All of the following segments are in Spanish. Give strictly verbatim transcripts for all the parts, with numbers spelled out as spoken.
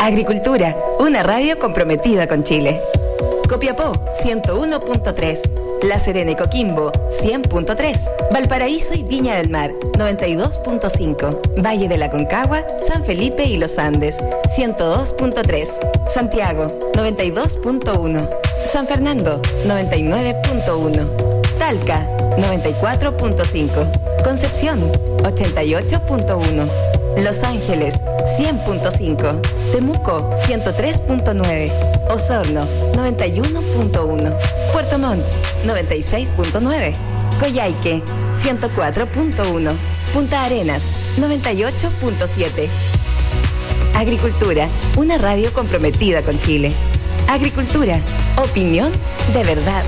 Agricultura, una radio comprometida con Chile. Copiapó, ciento uno punto tres. La Serena y Coquimbo, cien punto tres. Valparaíso y Viña del Mar, noventa y dos punto cinco. Valle de la Concagua, San Felipe y Los Andes, ciento dos punto tres. Santiago, noventa y dos punto uno. San Fernando, noventa y nueve punto uno. Talca, noventa y cuatro punto cinco. Concepción, ochenta y ocho punto uno. Los Ángeles, cien punto cinco. Temuco, ciento tres punto nueve. Osorno, noventa y uno punto uno. Puerto Montt, noventa y seis punto nueve. Coyhaique, ciento cuatro punto uno. Punta Arenas, noventa y ocho punto siete. Agricultura, una radio comprometida con Chile. Agricultura, opinión de verdad.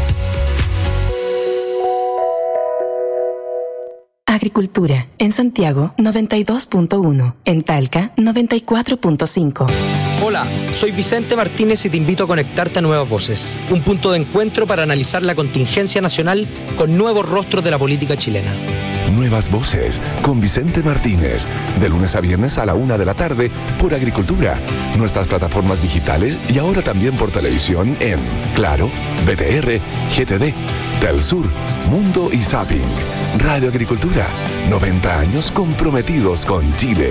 Agricultura, en Santiago, noventa y dos punto uno. En Talca, noventa y cuatro punto cinco. Hola, soy Vicente Martínez y te invito a conectarte a Nuevas Voces, un punto de encuentro para analizar la contingencia nacional con nuevos rostros de la política chilena. Nuevas Voces, con Vicente Martínez, de lunes a viernes a la una de la tarde por Agricultura, nuestras plataformas digitales y ahora también por televisión en Claro, B T R, G T D, Telsur, Mundo y Zapping. Radio Agricultura, noventa años comprometidos con Chile.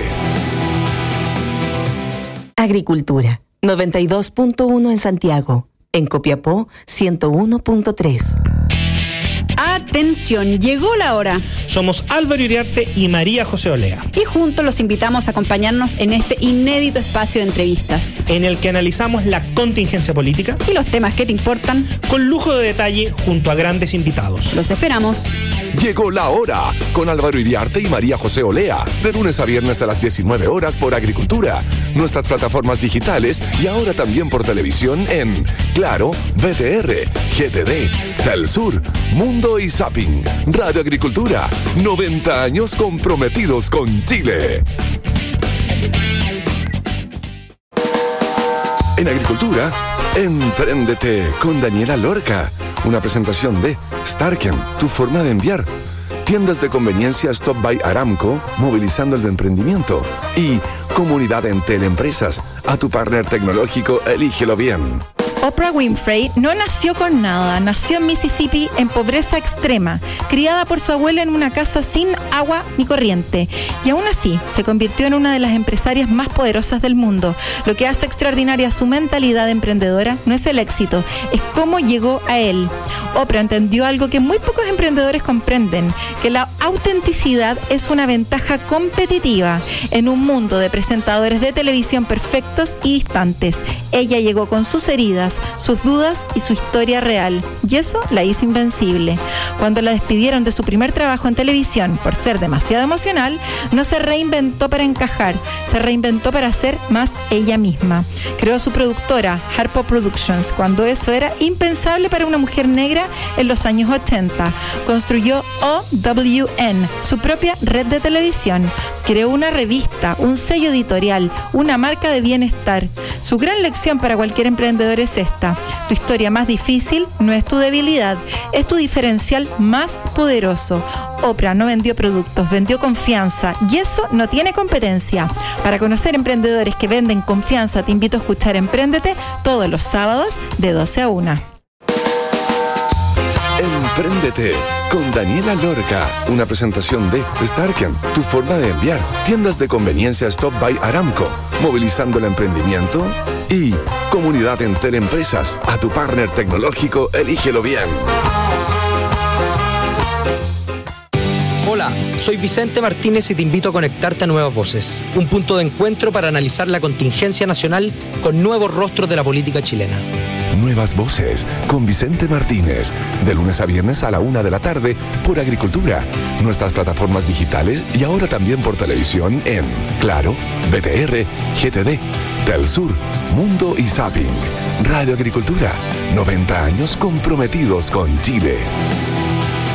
Agricultura, noventa y dos punto uno en Santiago. En Copiapó, ciento uno punto tres. Atención, llegó la hora. Somos Álvaro Iriarte y María José Olea. Y juntos los invitamos a acompañarnos en este inédito espacio de entrevistas, en el que analizamos la contingencia política y los temas que te importan, con lujo de detalle junto a grandes invitados. Los esperamos. Llegó la hora, con Álvaro Iriarte y María José Olea, de lunes a viernes a las diecinueve horas por Agricultura, nuestras plataformas digitales y ahora también por televisión en Claro, B T R, G T D, Telsur, Mundo y Zapping. Radio Agricultura, noventa años comprometidos con Chile. En Agricultura, Empréndete con Daniela Lorca. Una presentación de Starken, tu forma de enviar. Tiendas de conveniencia Stop by Aramco, movilizando el emprendimiento. Y Comunidad Entel Empresas, a tu partner tecnológico, elígelo bien. Oprah Winfrey no nació con nada, nació en Mississippi en pobreza extrema, criada por su abuela en una casa sin agua ni corriente, y aún así se convirtió en una de las empresarias más poderosas del mundo. Lo que hace extraordinaria su mentalidad emprendedora no es el éxito, es cómo llegó a él. Oprah entendió algo que muy pocos emprendedores comprenden, que la autenticidad es una ventaja competitiva en un mundo de presentadores de televisión perfectos y distantes. Ella llegó con sus heridas, sus dudas y su historia real, y eso la hizo invencible. Cuando la despidieron de su primer trabajo en televisión por ser demasiado emocional, no se reinventó para encajar, se reinventó para ser más ella misma. Creó su productora, Harpo Productions, cuando eso era impensable para una mujer negra en los años ochenta. Construyó O W N, su propia red de televisión. Creó una revista, un sello editorial, una marca de bienestar. Su gran lección para cualquier emprendedor es esta: tu historia más difícil no es tu debilidad, es tu diferencial más poderoso. Oprah no vendió productos, vendió confianza, y eso no tiene competencia. Para conocer emprendedores que venden confianza, te invito a escuchar Empréndete todos los sábados de doce a una. Empréndete con Daniela Lorca, una presentación de Starken, tu forma de enviar. Tiendas de conveniencia Stop by Aramco, movilizando el emprendimiento. Y Comunidad Entel Empresas, a tu partner tecnológico, elígelo bien. Hola, soy Vicente Martínez y te invito a conectarte a Nuevas Voces, un punto de encuentro para analizar la contingencia nacional con nuevos rostros de la política chilena. Nuevas Voces, con Vicente Martínez, de lunes a viernes a la una de la tarde por Agricultura, nuestras plataformas digitales y ahora también por televisión en Claro, B T R, G T D, Telsur, Mundo y Zapping. Radio Agricultura, noventa años comprometidos con Chile.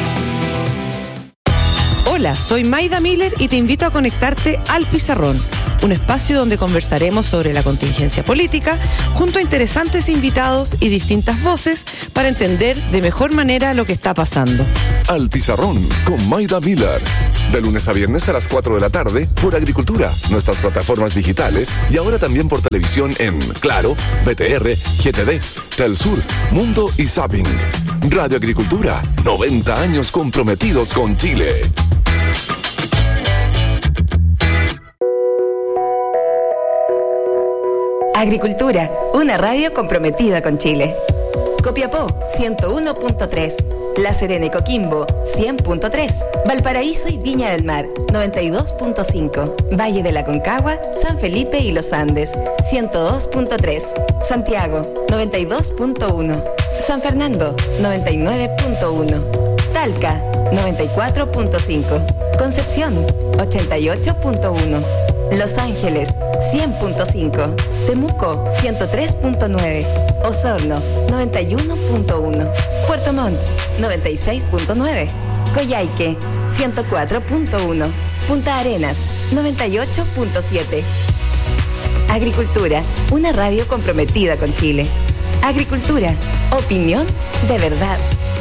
Hola, soy Maida Miller y te invito a conectarte al Pizarrón, un espacio donde conversaremos sobre la contingencia política junto a interesantes invitados y distintas voces para entender de mejor manera lo que está pasando. Al Pizarrón con Maida Miller. De lunes a viernes a las cuatro de la tarde por Agricultura, nuestras plataformas digitales y ahora también por televisión en Claro, B T R, G T D, Telsur, Mundo y Zapping. Radio Agricultura, noventa años comprometidos con Chile. Agricultura, una radio comprometida con Chile. Copiapó, ciento uno punto tres. La Serena y Coquimbo, cien punto tres. Valparaíso y Viña del Mar, noventa y dos punto cinco. Valle de la Concagua, San Felipe y Los Andes, ciento dos punto tres. Santiago, noventa y dos punto uno. San Fernando, noventa y nueve punto uno. Talca, noventa y cuatro punto cinco. Concepción, ochenta y ocho punto uno. Los Ángeles, cien punto cinco. Temuco, ciento tres punto nueve. Osorno, noventa y uno punto uno. Puerto Montt, noventa y seis punto nueve. Coyhaique, ciento cuatro punto uno. Punta Arenas, noventa y ocho punto siete. Agricultura, una radio comprometida con Chile. Agricultura, opinión de verdad.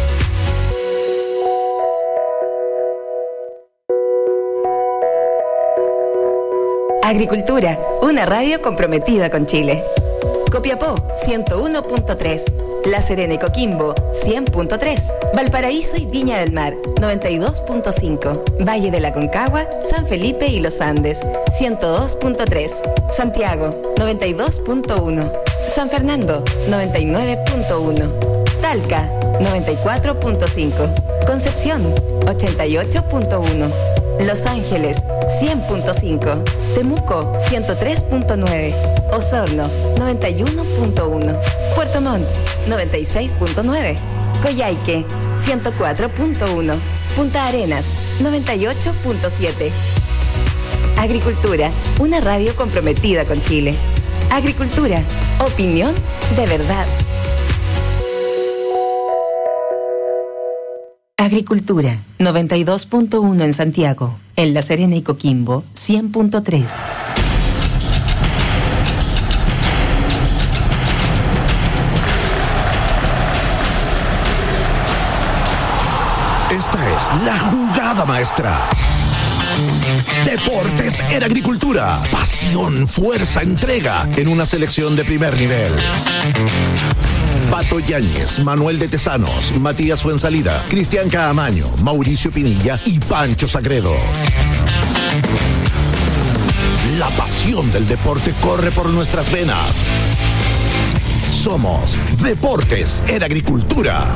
Agricultura, una radio comprometida con Chile. Copiapó, ciento uno punto tres. La Serena y Coquimbo, cien punto tres. Valparaíso y Viña del Mar, noventa y dos punto cinco. Valle de la Concagua, San Felipe y Los Andes, ciento dos punto tres. Santiago, noventa y dos punto uno. San Fernando, noventa y nueve punto uno. Talca, noventa y cuatro punto cinco. Concepción, ochenta y ocho punto uno. Los Ángeles, cien punto cinco. Temuco, ciento tres punto nueve. Osorno, noventa y uno punto uno. Puerto Montt, noventa y seis punto nueve. Coyhaique, ciento cuatro punto uno. Punta Arenas, noventa y ocho punto siete. Agricultura, una radio comprometida con Chile. Agricultura, opinión de verdad. Agricultura, noventa y dos punto uno en Santiago. En La Serena y Coquimbo, cien punto tres. Esta es la jugada maestra. Deportes en Agricultura. Pasión, fuerza, entrega en una selección de primer nivel. Pato Yáñez, Manuel de Tesanos, Matías Fuensalida, Cristian Caamaño, Mauricio Pinilla y Pancho Sagredo. La pasión del deporte corre por nuestras venas. Somos Deportes en Agricultura.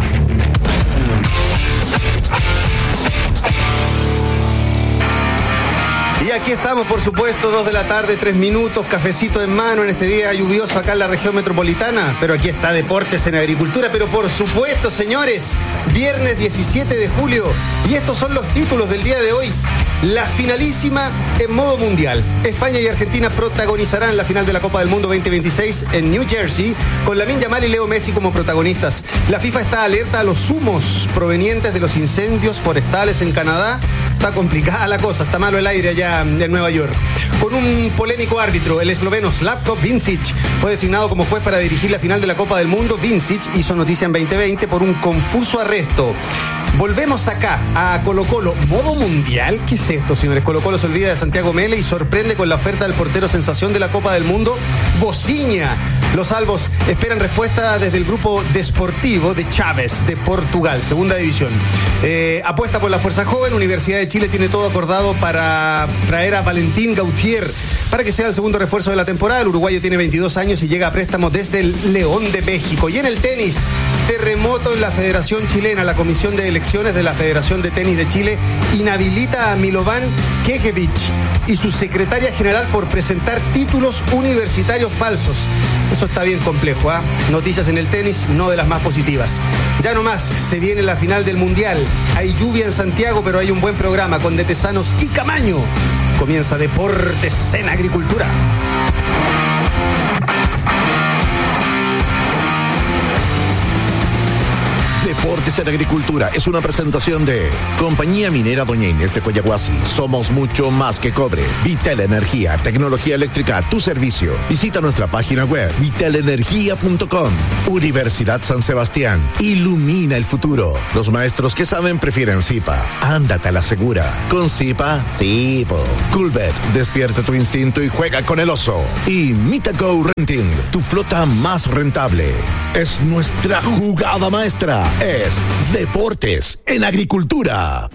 Y aquí estamos, por supuesto, dos de la tarde, tres minutos, cafecito en mano en este día lluvioso acá en la región metropolitana. Pero aquí está Deportes en Agricultura. Pero por supuesto, señores, viernes diecisiete de julio. Y estos son los títulos del día de hoy. La finalísima en modo mundial. España y Argentina protagonizarán la final de la Copa del Mundo veinte veintiséis en New Jersey, con Lamine Yamal y Leo Messi como protagonistas. La FIFA está alerta a los humos provenientes de los incendios forestales en Canadá. Está complicada la cosa, está malo el aire allá en Nueva York. Con un polémico árbitro, el esloveno Slavko Vincic fue designado como juez para dirigir la final de la Copa del Mundo. Vincic hizo noticia en veinte veinte por un confuso arresto. Volvemos acá a Colo Colo. ¿Modo mundial? ¿Qué es esto, señores? Colo Colo se olvida de Santiago Mele y sorprende con la oferta del portero sensación de la Copa del Mundo, Bociña. Los albos esperan respuesta desde el grupo Desportivo de Chaves de Portugal, segunda división. Eh, apuesta por la fuerza joven. Universidad de Chile tiene todo acordado para traer a Valentín Gautier para que sea el segundo refuerzo de la temporada. El uruguayo tiene veintidós años y llega a préstamo desde el León de México. Y en el tenis, terremoto en la Federación Chilena. La Comisión de Elecciones de la Federación de Tenis de Chile inhabilita a Milovan Kejevic y su secretaria general por presentar títulos universitarios falsos. Eso está bien complejo, ¿ah? ¿eh? Noticias en el tenis, no de las más positivas. Ya no más, se viene la final del Mundial. Hay lluvia en Santiago, pero hay un buen programa con De Tesanos y Camaño. Comienza Deportes en Agricultura. Deportes Deportes en Agricultura es una presentación de Compañía Minera Doña Inés de Coyahuasi. Somos mucho más que cobre. Vitel Energía, tecnología eléctrica a tu servicio. Visita nuestra página web vitel energía punto com. Universidad San Sebastián. Ilumina el futuro. Los maestros que saben prefieren Zipa. Ándate a la segura. Con Zipa, sí, po. Coolbet, despierta tu instinto y juega con el oso. Y Mitago Renting, tu flota más rentable. Es nuestra jugada maestra. Es Deportes en Agricultura.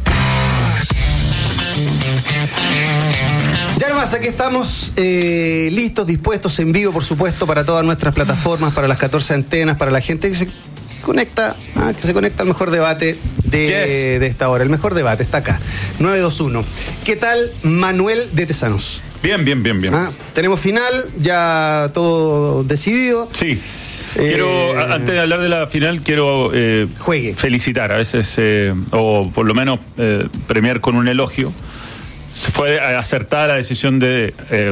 Ya nomás, aquí estamos eh, listos, dispuestos, en vivo, por supuesto, para todas nuestras plataformas, para las catorce antenas, para la gente que se conecta, ah, que se conecta al mejor debate de, yes. de esta hora. El mejor debate está acá, nueve dos uno. ¿Qué tal, Manuel de Tesanos? Bien, bien, bien, bien. Ah, tenemos final, ya todo decidido. Sí. Quiero, eh, antes de hablar de la final, quiero eh, juegue. felicitar a veces, eh, o por lo menos eh, premiar con un elogio. Se fue acertada la decisión de, eh,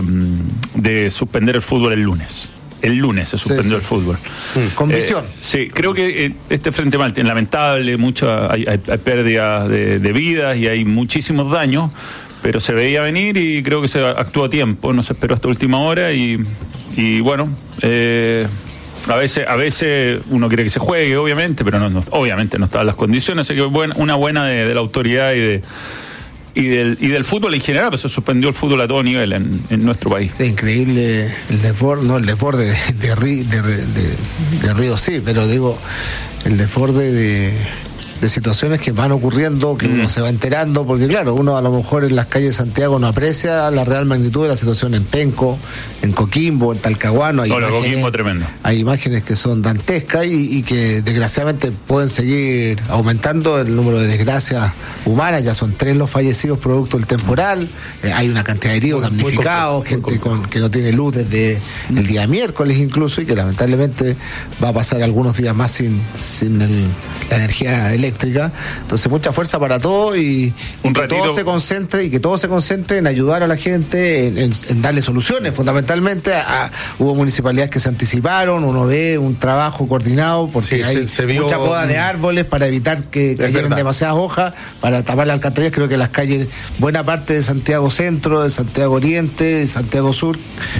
de suspender el fútbol el lunes. El lunes se suspendió sí, sí, el fútbol. Sí. Con visión. Eh, sí, creo que eh, este Frente Mal es lamentable, mucha, hay, hay, hay pérdidas de, de vidas y hay muchísimos daños, pero se veía venir y creo que se actuó a tiempo, no se esperó hasta última hora y, y bueno... Eh, A veces, a veces uno quiere que se juegue, obviamente, pero no, no, obviamente no estaban las condiciones. Así que buena, una buena de, de la autoridad y de y del, y del fútbol en general, pues se suspendió el fútbol a todo nivel en, en nuestro país. Es increíble el desborde, no el desborde de, de, de, de, de Río, sí, pero digo, el desborde de... de situaciones que van ocurriendo, que mm. uno se va enterando, porque claro, uno a lo mejor en las calles de Santiago no aprecia la real magnitud de la situación en Penco, en Coquimbo, en Talcahuano. Hay, no, imágenes, Coquimbo, tremendo. Hay imágenes que son dantescas y, y que desgraciadamente pueden seguir aumentando el número de desgracias humanas. Ya son tres los fallecidos producto del temporal, eh, hay una cantidad de heridos, damnificados, muy gente con, que no tiene luz desde mm. el día miércoles incluso, y que lamentablemente va a pasar algunos días más sin, sin el, la energía eléctrica. eléctrica. Entonces, mucha fuerza para todo y, y que todo se concentre y que todo se concentre en ayudar a la gente, en, en, en darle soluciones. Fundamentalmente, a, a, hubo municipalidades que se anticiparon, uno ve un trabajo coordinado porque sí, hay se, se vio, mucha poda de árboles para evitar que cayeran demasiadas hojas, para tapar las alcantarillas. Creo que las calles, buena parte de Santiago Centro, de Santiago Oriente, de Santiago Sur,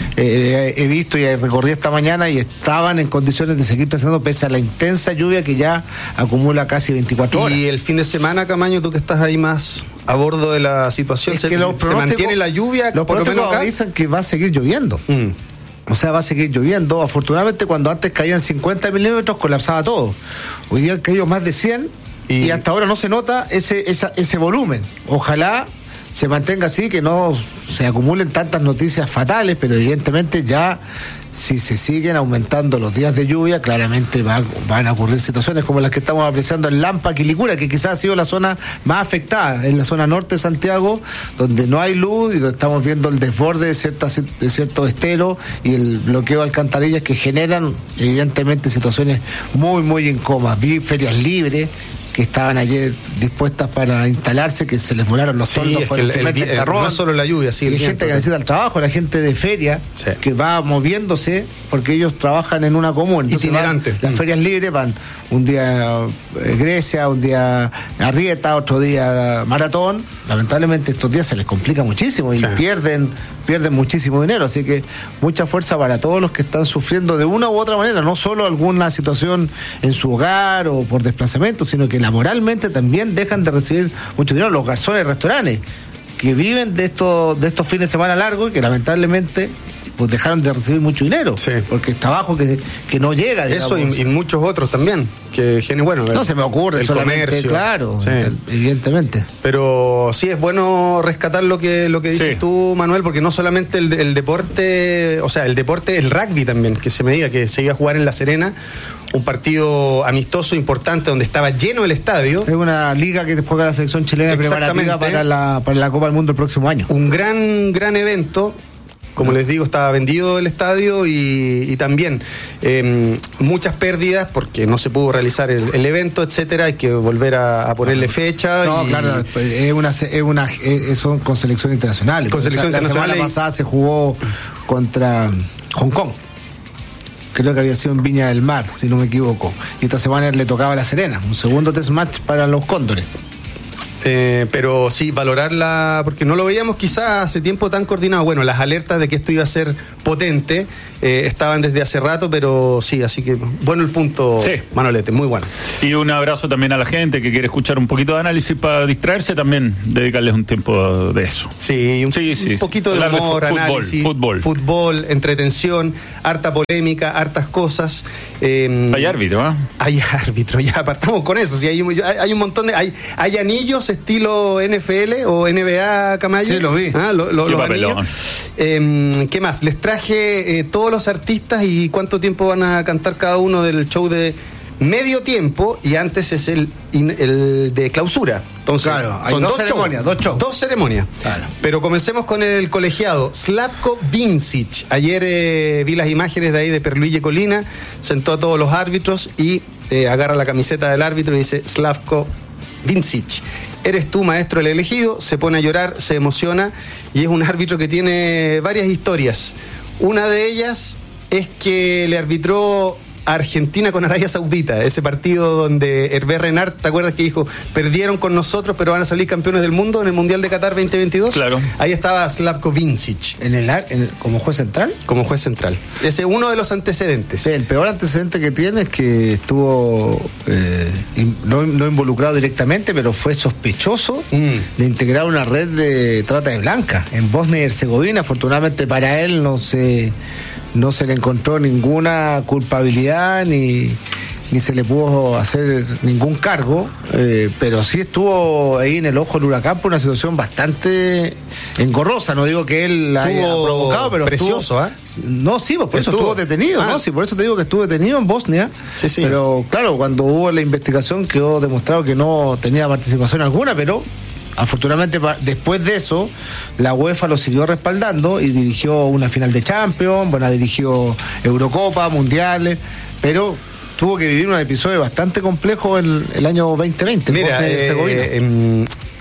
eh, he visto y recorrí esta mañana y estaban en condiciones de seguir trabajando pese a la intensa lluvia que ya acumula casi veinticuatro horas. Y el fin de semana, Camaño, tú que estás ahí más a bordo de la situación, es se, que los se mantiene la lluvia, los por lo menos acá avisan que va a seguir lloviendo. Mm. O sea, va a seguir lloviendo. Afortunadamente, cuando antes caían cincuenta milímetros, colapsaba todo. Hoy día han caído más de cien y, y hasta ahora no se nota ese, esa, ese volumen. Ojalá se mantenga así, que no se acumulen tantas noticias fatales, pero evidentemente ya si se siguen aumentando los días de lluvia, claramente va, van a ocurrir situaciones como las que estamos apreciando en Lampa, Quilicura, que quizás ha sido la zona más afectada, en la zona norte de Santiago, donde no hay luz y donde estamos viendo el desborde de, ciertas, de ciertos esteros y el bloqueo de alcantarillas que generan evidentemente situaciones muy, muy incómodas. Vi ferias libres que estaban ayer dispuestas para instalarse, que se les volaron los soldos sí, por el, el primer el, el, no solo la lluvia, sí, y hay gente que necesita el trabajo, la gente de feria sí. que va moviéndose porque ellos trabajan en una común. Itinerante. Van, las mm. ferias libres van un día eh, Grecia, un día Arrieta, otro día Maratón. Lamentablemente estos días se les complica muchísimo y sí. pierden pierden muchísimo dinero, así que mucha fuerza para todos los que están sufriendo de una u otra manera, no solo alguna situación en su hogar o por desplazamiento, sino que laboralmente también dejan de recibir mucho dinero. Los garzones de restaurantes que viven de estos de estos fines de semana largos y que lamentablemente pues dejaron de recibir mucho dinero, sí. porque es trabajo que, que no llega, digamos. Eso y, y muchos otros también, que bueno, no el, se me ocurre el solamente, comercio, claro, sí. evidentemente. Pero sí es bueno rescatar lo que lo que dices sí. tú, Manuel, porque no solamente el, el deporte, o sea, el deporte, el rugby también, que se me diga que se iba a jugar en La Serena, un partido amistoso importante donde estaba lleno el estadio. Es una liga que juega la selección chilena preparativa para la, para la Copa del Mundo el próximo año. Un gran, gran evento. Como les digo, estaba vendido el estadio y, y también eh, muchas pérdidas porque no se pudo realizar el, el evento, etcétera. Hay que volver a, a ponerle fecha. No, y, claro, es una, es una, es, son con selección internacional. Con selección o sea, internacional. La semana y... pasada se jugó contra Hong Kong. creo que había sido en Viña del Mar, si no me equivoco. Y esta semana le tocaba a La Serena, un segundo test match para los Cóndores. Eh, pero sí, valorarla, porque no lo veíamos quizás hace tiempo tan coordinado. Bueno, las alertas de que esto iba a ser potente eh, estaban desde hace rato, pero sí, así que bueno el punto, sí. Manolete, muy bueno. Y un abrazo también a la gente que quiere escuchar un poquito de análisis para distraerse, también dedicarles un tiempo de eso. Sí, un, sí, sí, un poquito sí. de humor, de fútbol, análisis, fútbol. fútbol, entretención, harta polémica, hartas cosas. Eh, hay árbitro, ¿ah? ¿eh? Hay árbitro, ya partamos con eso. Sí, hay, hay, hay un montón de... Hay, hay anillos estilo N F L o N B A, Camayo. Sí, lo vi. ¿Ah? Lo, lo, los anillos. Eh, ¿Qué más? Les traje eh, todos los artistas y cuánto tiempo van a cantar cada uno del show de medio tiempo, y antes es el, el de clausura. Entonces, claro, hay son dos, dos ceremonias, shows, dos shows. Dos ceremonias. Claro. Pero comencemos con el colegiado Slavko Vincic. Ayer eh, vi las imágenes de ahí de Perluille Colina, sentó a todos los árbitros y eh, agarra la camiseta del árbitro y dice: Slavko Vincic, eres tú, maestro, el elegido. Se pone a llorar, se emociona, y es un árbitro que tiene varias historias. Una de ellas es que le arbitró Argentina con Arabia Saudita, ese partido donde Hervé Renard, ¿te acuerdas que dijo, perdieron con nosotros pero van a salir campeones del mundo en el Mundial de Qatar veinte veintidós? Claro. Ahí estaba Slavko Vincic. ¿En el, en el, como juez central? Como juez central. Ese es uno de los antecedentes. Sí, el peor antecedente que tiene es que estuvo eh, in, no, no involucrado directamente, pero fue sospechoso mm. de integrar una red de trata de blancas en Bosnia y Herzegovina. Afortunadamente para él no se... no se le encontró ninguna culpabilidad ni, ni se le pudo hacer ningún cargo, eh, pero sí estuvo ahí en el ojo del huracán por una situación bastante engorrosa. No digo que él la haya provocado, pero precioso, ¿ah? ¿eh? No, sí, pues por eso estuvo, estuvo detenido, ah. ¿no? Sí, por eso te digo que estuvo detenido en Bosnia. Sí, sí. Pero claro, cuando hubo la investigación quedó demostrado que no tenía participación alguna, pero afortunadamente después de eso la UEFA lo siguió respaldando y dirigió una final de Champions, bueno, dirigió Eurocopa, Mundiales, pero tuvo que vivir un episodio bastante complejo el, el año veinte veinte. Mira, eh, eh,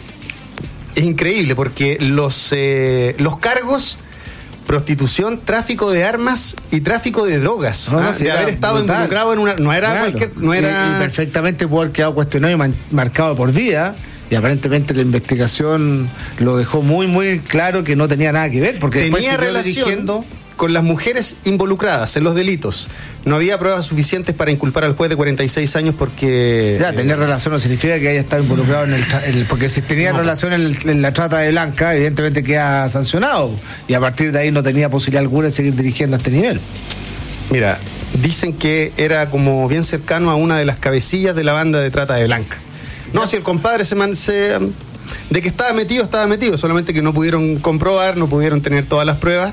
es increíble porque los, eh, los cargos: prostitución, tráfico de armas y tráfico de drogas, no, no, ah, si de haber estado brutal. involucrado en una... No era claro. cualquier... No era... Y, y perfectamente pudo haber quedado cuestionado y man, marcado por vida. Y aparentemente la investigación lo dejó muy, muy claro que no tenía nada que ver, porque tenía después relación dirigiendo... con las mujeres involucradas en los delitos. No había pruebas suficientes para inculpar al juez de cuarenta y seis años porque... Ya, tener eh, relación no significa que haya estado involucrado en el... Tra- el porque si tenía no. relación en, el, en la trata de blanca, evidentemente queda sancionado. Y a partir de ahí no tenía posibilidad alguna de seguir dirigiendo a este nivel. Mira, dicen que era como bien cercano a una de las cabecillas de la banda de trata de blanca. No, ya. Si el compadre se, man, se... De que estaba metido, estaba metido. Solamente que no pudieron comprobar, no pudieron tener todas las pruebas.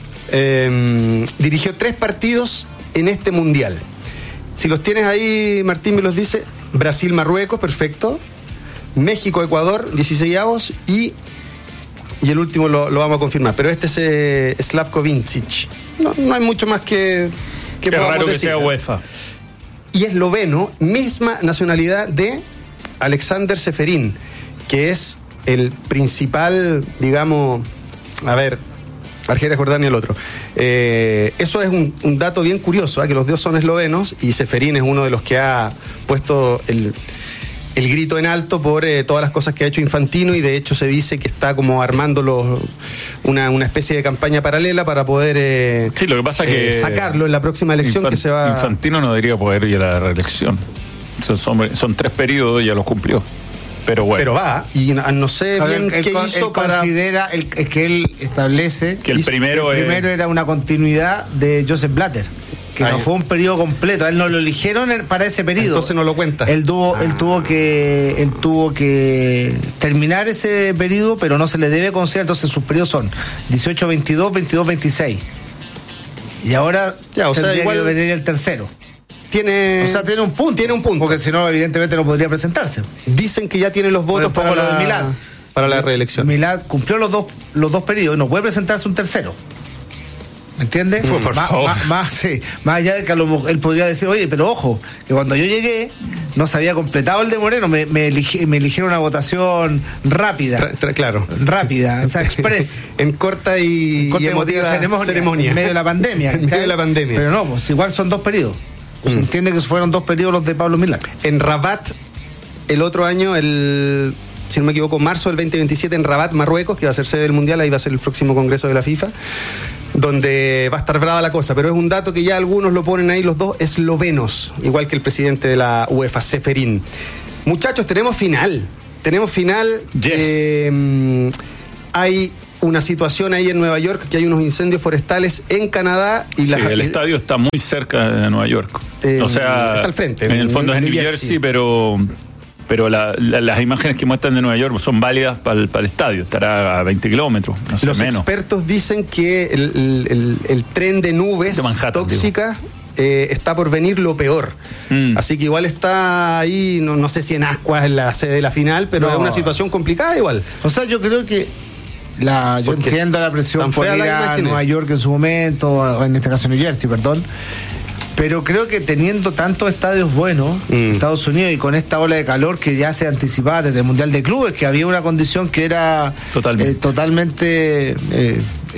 Eh, dirigió tres partidos en este mundial. Si los tienes ahí, Martín me los dice. Brasil-Marruecos, perfecto. México-Ecuador, dieciseisavos. Y, y el último lo, lo vamos a confirmar. Pero este es eh, Slavko Vincic. No, no hay mucho más que, que Qué podamos raro decir. Que sea UEFA. Y esloveno, misma nacionalidad de Alexander Seferin, que es el principal, digamos, a ver, Argelia, Jordania, el otro. Eh, eso es un, un dato bien curioso, ¿eh? Que los dos son eslovenos y Seferin es uno de los que ha puesto el, el grito en alto por eh, todas las cosas que ha hecho Infantino, y de hecho se dice que está como armando los, una, una especie de campaña paralela para poder eh, sí, lo que pasa eh, que sacarlo en la próxima elección. Infan- que se va... Infantino no debería poder ir a la reelección. Son, son, son tres periodos y ya los cumplió. Pero bueno. Pero va, y no, no sé a bien ver, qué él, hizo él para... considera el, es que él establece que el hizo, primero, el primero es... era una continuidad de Joseph Blatter, que Ay. no fue un periodo completo. A él no lo eligieron para ese periodo. Entonces no lo cuenta. Él tuvo, ah. él tuvo que él tuvo que terminar ese periodo, pero no se le debe considerar. Entonces sus periodos son dieciocho veintidós, veintidós veintiséis. Y ahora ya, o sea, igual que venir el tercero. Tiene, o sea, tiene un punto. Tiene un punto. Porque si no, evidentemente no podría presentarse. Dicen que ya tiene los votos bueno, para, la, de Milad. para la reelección. Milad cumplió los dos, los dos periodos y no puede presentarse un tercero. ¿Me entiendes? Mm, por más, favor. Más, más, sí, más allá de que a lo, él podría decir, oye, pero ojo, que cuando yo llegué no se había completado el de Moreno, me, me, elige, me eligieron una votación rápida. Tra, tra, claro. Rápida, o sea, express. en corta y, en corta y emotiva ceremonia, ceremonia. En medio de la pandemia. en medio de la pandemia. Pero no, pues igual son dos periodos. Mm. Se entiende que fueron dos periodos los de Pablo Milán. En Rabat, el otro año, el, si no me equivoco, marzo del veinte veintisiete, en Rabat, Marruecos, que va a ser sede del Mundial, ahí va a ser el próximo congreso de la FIFA, donde va a estar brava la cosa, pero es un dato que ya algunos lo ponen ahí, los dos eslovenos, igual que el presidente de la UEFA, Seferín. Muchachos, tenemos final. Tenemos final. Yes. Eh, hay una situación ahí en Nueva York, que hay unos incendios forestales en Canadá. Y sí, las, el estadio está muy cerca de Nueva York. Eh, o sea, está al frente. En el fondo es en New Jersey, Jersey pero... Pero la, la, las imágenes que muestran de Nueva York son válidas para el, para el estadio. Estará a veinte kilómetros, no sé, Los menos. expertos dicen que el, el, el, el tren de nubes de Manhattan, tóxicas eh, está por venir lo peor. Mm. Así que igual está ahí, no, no sé si en Ascuas, en la sede de la final, pero no. es una situación complicada igual. O sea, yo creo que la, yo Porque entiendo la presión por ir a Nueva York en su momento, o en este caso New Jersey, perdón. Pero creo que teniendo tantos estadios buenos en mm. Estados Unidos y con esta ola de calor que ya se anticipaba desde el Mundial de Clubes, que había una condición que era totalmente, eh, totalmente eh, eh,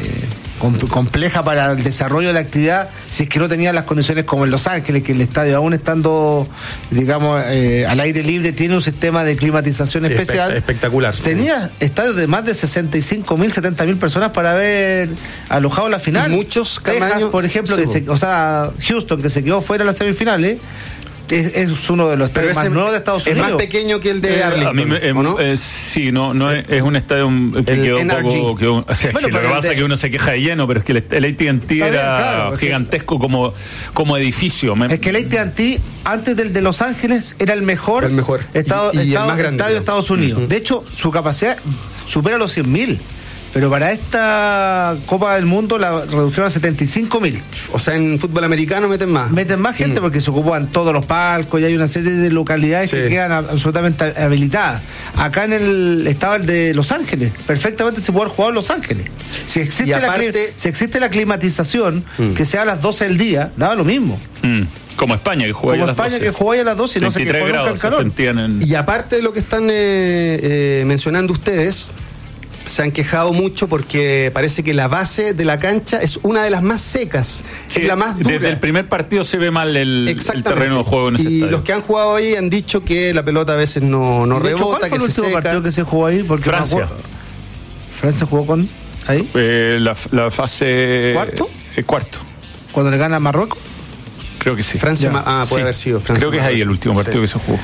com- compleja para el desarrollo de la actividad, si es que no tenía las condiciones como en Los Ángeles, que el estadio aún estando, digamos, eh, al aire libre, tiene un sistema de climatización sí, especial. Espect- espectacular. Tenía estadios de más de sesenta y cinco mil, setenta mil personas para haber alojado la final. Y muchos Texas, tamaños, por ejemplo, sí, que se, o sea, Houston, que se quedó fuera de las semifinales, es, es uno de los estadios más nuevos de Estados Unidos. Es más pequeño que el de eh, Arlington. A mí me, eh, ¿no? eh, sí, no, no es, es un estadio que el quedó un poco. Que, o sea, bueno, que lo que pasa es que uno se queja de lleno, pero es que el, el A T and T era bien, claro, gigantesco que, como, como edificio. Es que el A T and T, antes del de Los Ángeles, era el mejor, el mejor. Estado, y, y estado, el más grande, estadio de Estados Unidos. Uh-huh. De hecho, su capacidad supera los cien mil. Pero para esta Copa del Mundo la redujeron a setenta y cinco mil. O sea, en fútbol americano meten más. Meten más gente mm. porque se ocupan todos los palcos y hay una serie de localidades sí. que quedan absolutamente habilitadas. Acá en el estaba el de Los Ángeles. Perfectamente se puede jugar en Los Ángeles. Si existe, aparte, la, si existe la climatización, mm. que sea a las doce del día, daba lo mismo. Mm. Como España, que juega Como a las España, doce. que juega a las doce y no se quejó nunca el calor. En... Y aparte de lo que están eh, eh, mencionando ustedes, se han quejado mucho porque parece que la base de la cancha es una de las más secas, sí, es la más dura. Desde el primer partido se ve mal el, el terreno de juego en ese y estadio. Los que han jugado ahí han dicho que la pelota a veces no, no rebota, hecho, ¿cuál fue que el se último seca? partido que se jugó ahí? Porque Francia. ¿Francia jugó con ahí? Eh, la, la fase... ¿Cuarto? Eh, cuarto. ¿Cuando le gana a Marruecos? Creo que sí. Francia, ma- ah, puede sí. haber sido Francia. Creo que es ahí el último partido sí. que se jugó.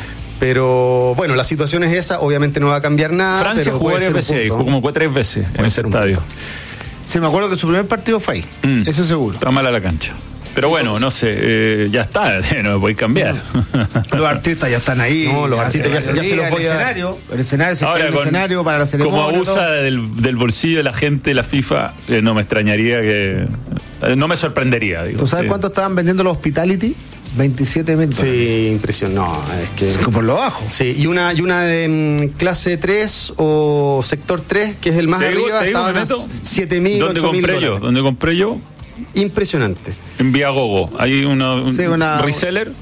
Pero bueno, la situación es esa, obviamente no va a cambiar nada. Francia pero jugó varias veces ahí, jugó como tres veces puede en ese estadio. Sí, me acuerdo que su primer partido fue ahí, mm. eso seguro. Está mala la cancha. Pero sí, bueno, no sé, eh, ya está, no me voy a cambiar. No. Los artistas ya están ahí. No, los artistas ya, ya se los voy a dar. Escenario, el escenario se Ahora, el con, escenario para la ceremonia. Como abusa del, del bolsillo de la gente, la FIFA, eh, no me extrañaría que... Eh, no me sorprendería, digo. ¿Tú sabes sí. cuánto estaban vendiendo los Hospitality? veintisiete mil. Sí, impresión. No, es que. Es que por lo bajo. Sí, y una, y una de um, clase tres o sector tres, que es el más digo, arriba, estaban a siete mil, ocho mil dólares. Yo, ¿Dónde compré yo? Impresionante. En Viagogo. Hay una, un sí, una reseller.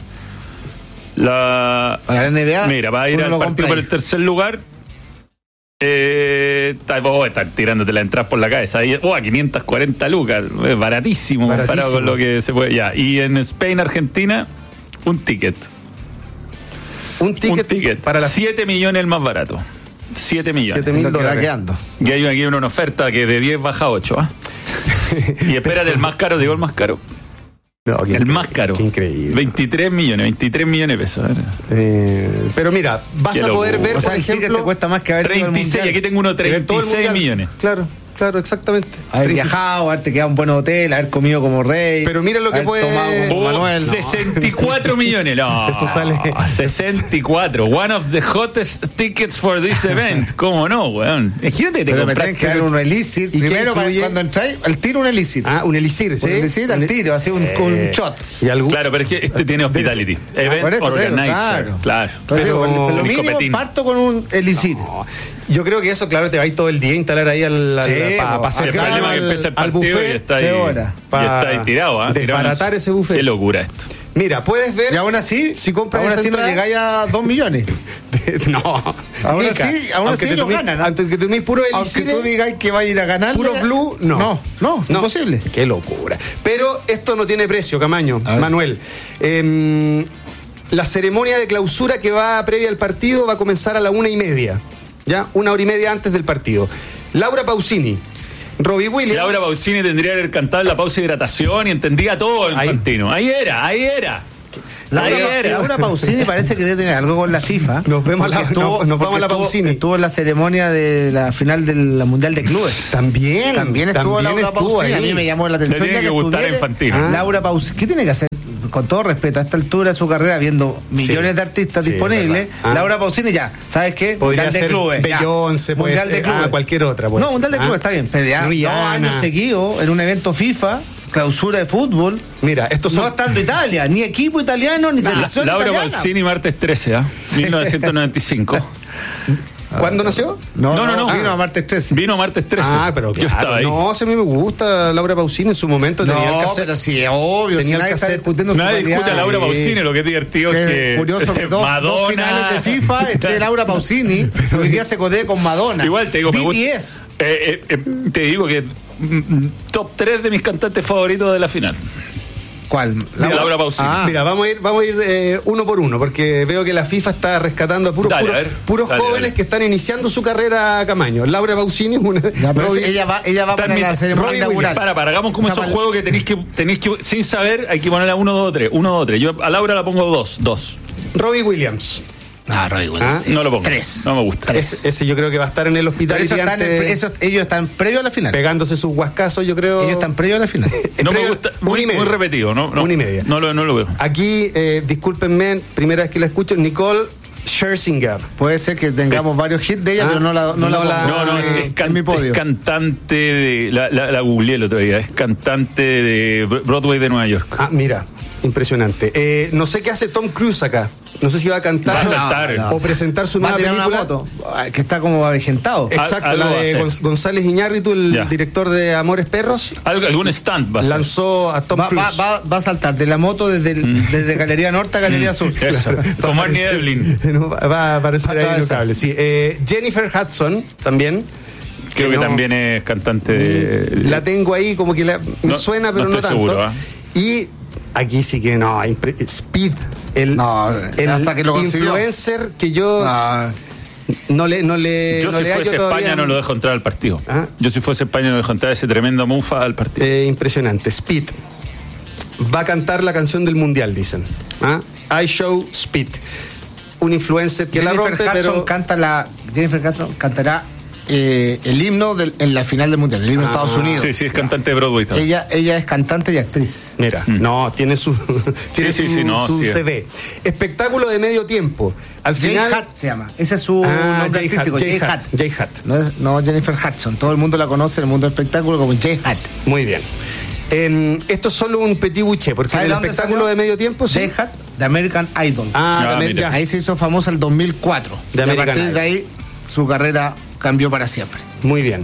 La, Para la N B A. Mira, va a ir al partido por el tercer lugar. Eh, está, oh, están tirándote la entrada por la cabeza. Ahí, oh, a quinientas cuarenta lucas. Es baratísimo, baratísimo comparado con lo que se puede. Ya. Y en Spain, Argentina, un ticket. Un ticket, un ticket. para las siete millones el más barato. siete millones. siete mil dólares. Y hay aquí una oferta que de diez baja a ocho. ¿eh? Y espérate, el más caro, digo el más caro. No, el más caro. Qué increíble. veintitrés millones, veintitrés millones de pesos. Eh, pero mira, vas qué a poder locura. ver, o sea, por ejemplo, te cuesta más que haber treinta y seis, aquí tengo uno treinta y seis millones. Claro. Claro, exactamente. Haber viajado, haberte quedado en un buen hotel, haber comido como rey. Pero mira lo que puede tomado como oh, Manuel. sesenta y cuatro millones. No, eso sale. sesenta y cuatro. One of the hottest tickets for this event. ¿Cómo no, weón? Imagínate, te Pero me tienen que dar un elixir. Primero, cuando entráis, al tiro un elixir. Ah, un elixir, ¿sí? Un elixir al tiro, así un, eh, un shot. ¿Y algún? Claro, pero es que este tiene hospitality. Event eso, organizer. Claro. claro. Pero, pero, pero lo mínimo copetín. parto con un elixir. No. Yo creo que eso, claro, te va a ir todo el día a instalar ahí al, al, sí, al para pa El problema es que empieza el al partido buffet, y está ahí, ¿qué hora? y está ahí tirado. ¿eh? Desbaratar ese buffet. Qué locura esto. Mira, puedes ver. Y aún así, si compras aún esa así no entrada- llegáis a dos millones. no. Aún Mica, así, aún aunque así te ellos tomé- ganan. ¿eh? Antes que toméis puro Aunque elixir, tú digáis que va a ir a ganar. puro blue, no. No, no, imposible. Qué locura. Pero esto no tiene precio, Camaño, Manuel. Eh, la ceremonia de clausura que va previa al partido va a comenzar a la una y media. ¿Ya? Una hora y media antes del partido. Laura Pausini, Robbie Williams. Laura Pausini tendría que haber cantado en la pausa de hidratación y entendía todo en Infantino. Ahí era, ahí era. Laura, Ahí era. Laura Pausini parece que debe tener algo con la FIFA. Nos vemos a la- porque no, nos vamos a la porque Pausini. Estuvo, estuvo en la ceremonia de la final de la Mundial de Clubes. También. También estuvo también Laura estuvo Pausini. ahí. A mí me llamó la Le atención. tiene ya que gustar estuviera- Infantino. Ah. Laura Pausini. ¿Qué tiene que hacer? Con todo respeto, a esta altura de su carrera, viendo millones Sí. de artistas Sí, disponibles, es verdad. Ah. Laura Pausini ya, ¿sabes qué? Podría Mundial de ser Clubes. ya. Beyoncé, puede Mundial de ser. Clubes. Ah, cualquier otra, puede No, ser. Mundial de Ah. Clubes está bien, pero ya Rihanna. dos años seguidos en un evento FIFA, clausura de fútbol. Mira, estos son. No estando Italia, ni equipo italiano, ni La- selección Laura italiana. Pausini, martes trece, ¿ah? mil novecientos noventa y cinco. ¿Cuándo nació? No, No, no, no. Vino a martes trece. Vino martes trece. Ah, pero Yo claro, estaba ahí. no, si a mí me gusta Laura Pausini en su momento. No, tenía el cassette. pero sí, es obvio. Tenía Si el nadie está cassette. discutiendo su Nadie calidad. discute a Laura Sí. Pausini, lo que es divertido es Es que. curioso que dos, Madonna. dos finales de FIFA esté Laura Pausini, pero hoy día se codee con Madonna. Igual te digo, me B gusta- T S. Eh, eh, eh, te digo que mm, top tres de mis cantantes favoritos de la final. ¿Cuál? Laura, Laura Pausini. Ah. Mira, vamos a ir, vamos a ir eh, uno por uno, porque veo que la FIFA está rescatando a puros, Dale, puros, a ver. puros Dale, jóvenes dale. que están iniciando su carrera a Camaño. Laura Pausini es una. Ya, pero Robbie- ella va, ella va para También- la ceremonia Robbie inaugural. Williams, Para, para, hagamos como O sea, esos para- juegos que tenéis que, tenéis que, sin saber, hay que ponerle a uno, dos, tres. Uno, dos, tres. Yo a Laura la pongo dos, dos. Robbie Williams. Ah, Roy Williams. Ah, No lo pongo. Tres. No me gusta. Ese, ese yo creo que va a estar en el hospital Pero eso y están en el- eso- ellos están previo a la final. pegándose sus huascazos, yo creo. Ellos están previo a la final. No me Previo- gusta. una Muy, y media. muy repetido, ¿no? no Una y media. No lo, no lo veo. Aquí, eh, discúlpenme, primera vez que la escucho, Nicole Scherzinger. Puede ser que tengamos varios hits de ella, Ah, pero no la, no la, no la- No, no, eh, es, can- en mi podio. es cantante de. La, la, la googleé el otro día. Es cantante de Broadway de Nueva York. Ah, mira, impresionante. Eh, no sé qué hace Tom Cruise acá. No sé si va a cantar Va a saltar. o, o presentar su Va a nueva tirar una película. moto ah, que está como avejentado. Exacto, Algo la va a de hacer. Gon- González Iñárritu, el Ya. director de Amores Perros, Algo, algún stand va a ser. lanzó a Tom Va, Cruise. va, va, va a saltar de la moto desde, el- desde Galería Norte a Galería Sur. Eso. Como Arnie Devlin. No, va- va a aparecer Va a ahí en los atravesar. cables, sí. Eh, Jennifer Hudson también. Creo que no- también es cantante de. La tengo ahí como que la- me No, suena, pero no no, estoy tanto. seguro, ¿ah? Y aquí sí que no, impre- Speed, el, No, el hasta que lo consiguió. influencer que yo Ah, no le no le Yo no si le hallo fuese todavía- España no lo dejo entrar al partido. Ah. Yo si fuese España no dejo entrar ese tremendo mufa al partido. Eh, impresionante. Speed va a cantar la canción del mundial, dicen. ¿Ah? I Show Speed. Un influencer que la Jennifer rompe, Hudson pero canta la, Jennifer Hudson cantará eh, el himno del- en la final del mundial, el himno de Estados Unidos. Sí, sí, es cantante de Broadway también. Ella, ella es cantante y actriz. mira, no, tiene su, tiene sí, su, sí, no, su sí. C V. Espectáculo de medio tiempo. Al Jay final. Hutt se llama. Ese es su Ah, nombre Jay Hutt, artístico, Jay Jay Hutt, Hutt. Jay Hutt. No, es- no Jennifer Hudson. Todo el mundo la conoce en el mundo del espectáculo como Jay Hutt. Muy bien. Eh, esto es solo un petit bouché, porque en ¿Sabe el dónde espectáculo salió? de medio tiempo sí. Jay Hutt, de American Idol. Ah, Ah, también mira. ya. Ahí se hizo famosa el dos mil cuatro. De y a American partir Idol. de ahí su carrera cambió para siempre. Muy bien.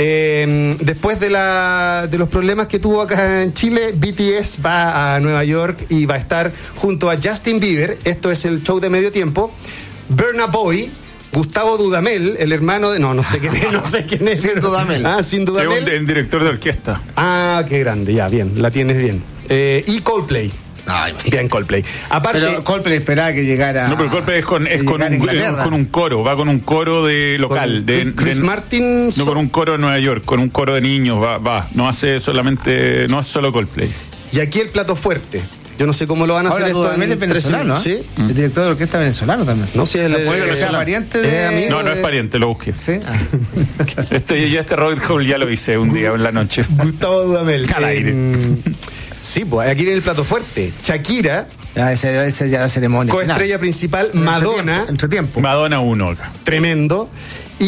Eh, después de, la, de los problemas que tuvo acá en Chile, B T S va a Nueva York y va a estar junto a Justin Bieber. Esto es el show de medio tiempo. Burna Boy, Gustavo Dudamel, el hermano de. No, no sé quién es, no sé quién es. Sin Dudamel. Ah, sin Dudamel. Según el director de orquesta. Ah, qué grande, ya, bien, la tienes bien. Eh, y Coldplay. Ay, Bien, Coldplay. Aparte. pero Coldplay esperaba que llegara. No, pero el golpe es con, es que con, llegara a un, Inglaterra. es con un coro, va con un coro de local. con de, Chris de- Martin. No con un coro de Nueva York, con un coro de niños, va, va. No hace solamente, no es solo Coldplay. Y aquí el plato fuerte. Yo no sé cómo lo van a Ahora hacer esto. Dudamel en es venezolano, ¿eh? tres- ¿Sí? El director de orquesta venezolano también. No, sí, él ¿Se es- puede que es- sea es- pariente es de amigo. No, no es de- pariente, lo busqué. Sí. Ah. Este, yo este Robert Hall ya lo hice un día en la noche. Gustavo Dudamel. Al aire. Eh, sí, pues aquí viene el plato fuerte. Shakira, Ya, esa esa ya la ceremonia. coestrella final. principal, Entre Madonna, tiempo, Entre tiempo. Madonna uno acá. tremendo. Y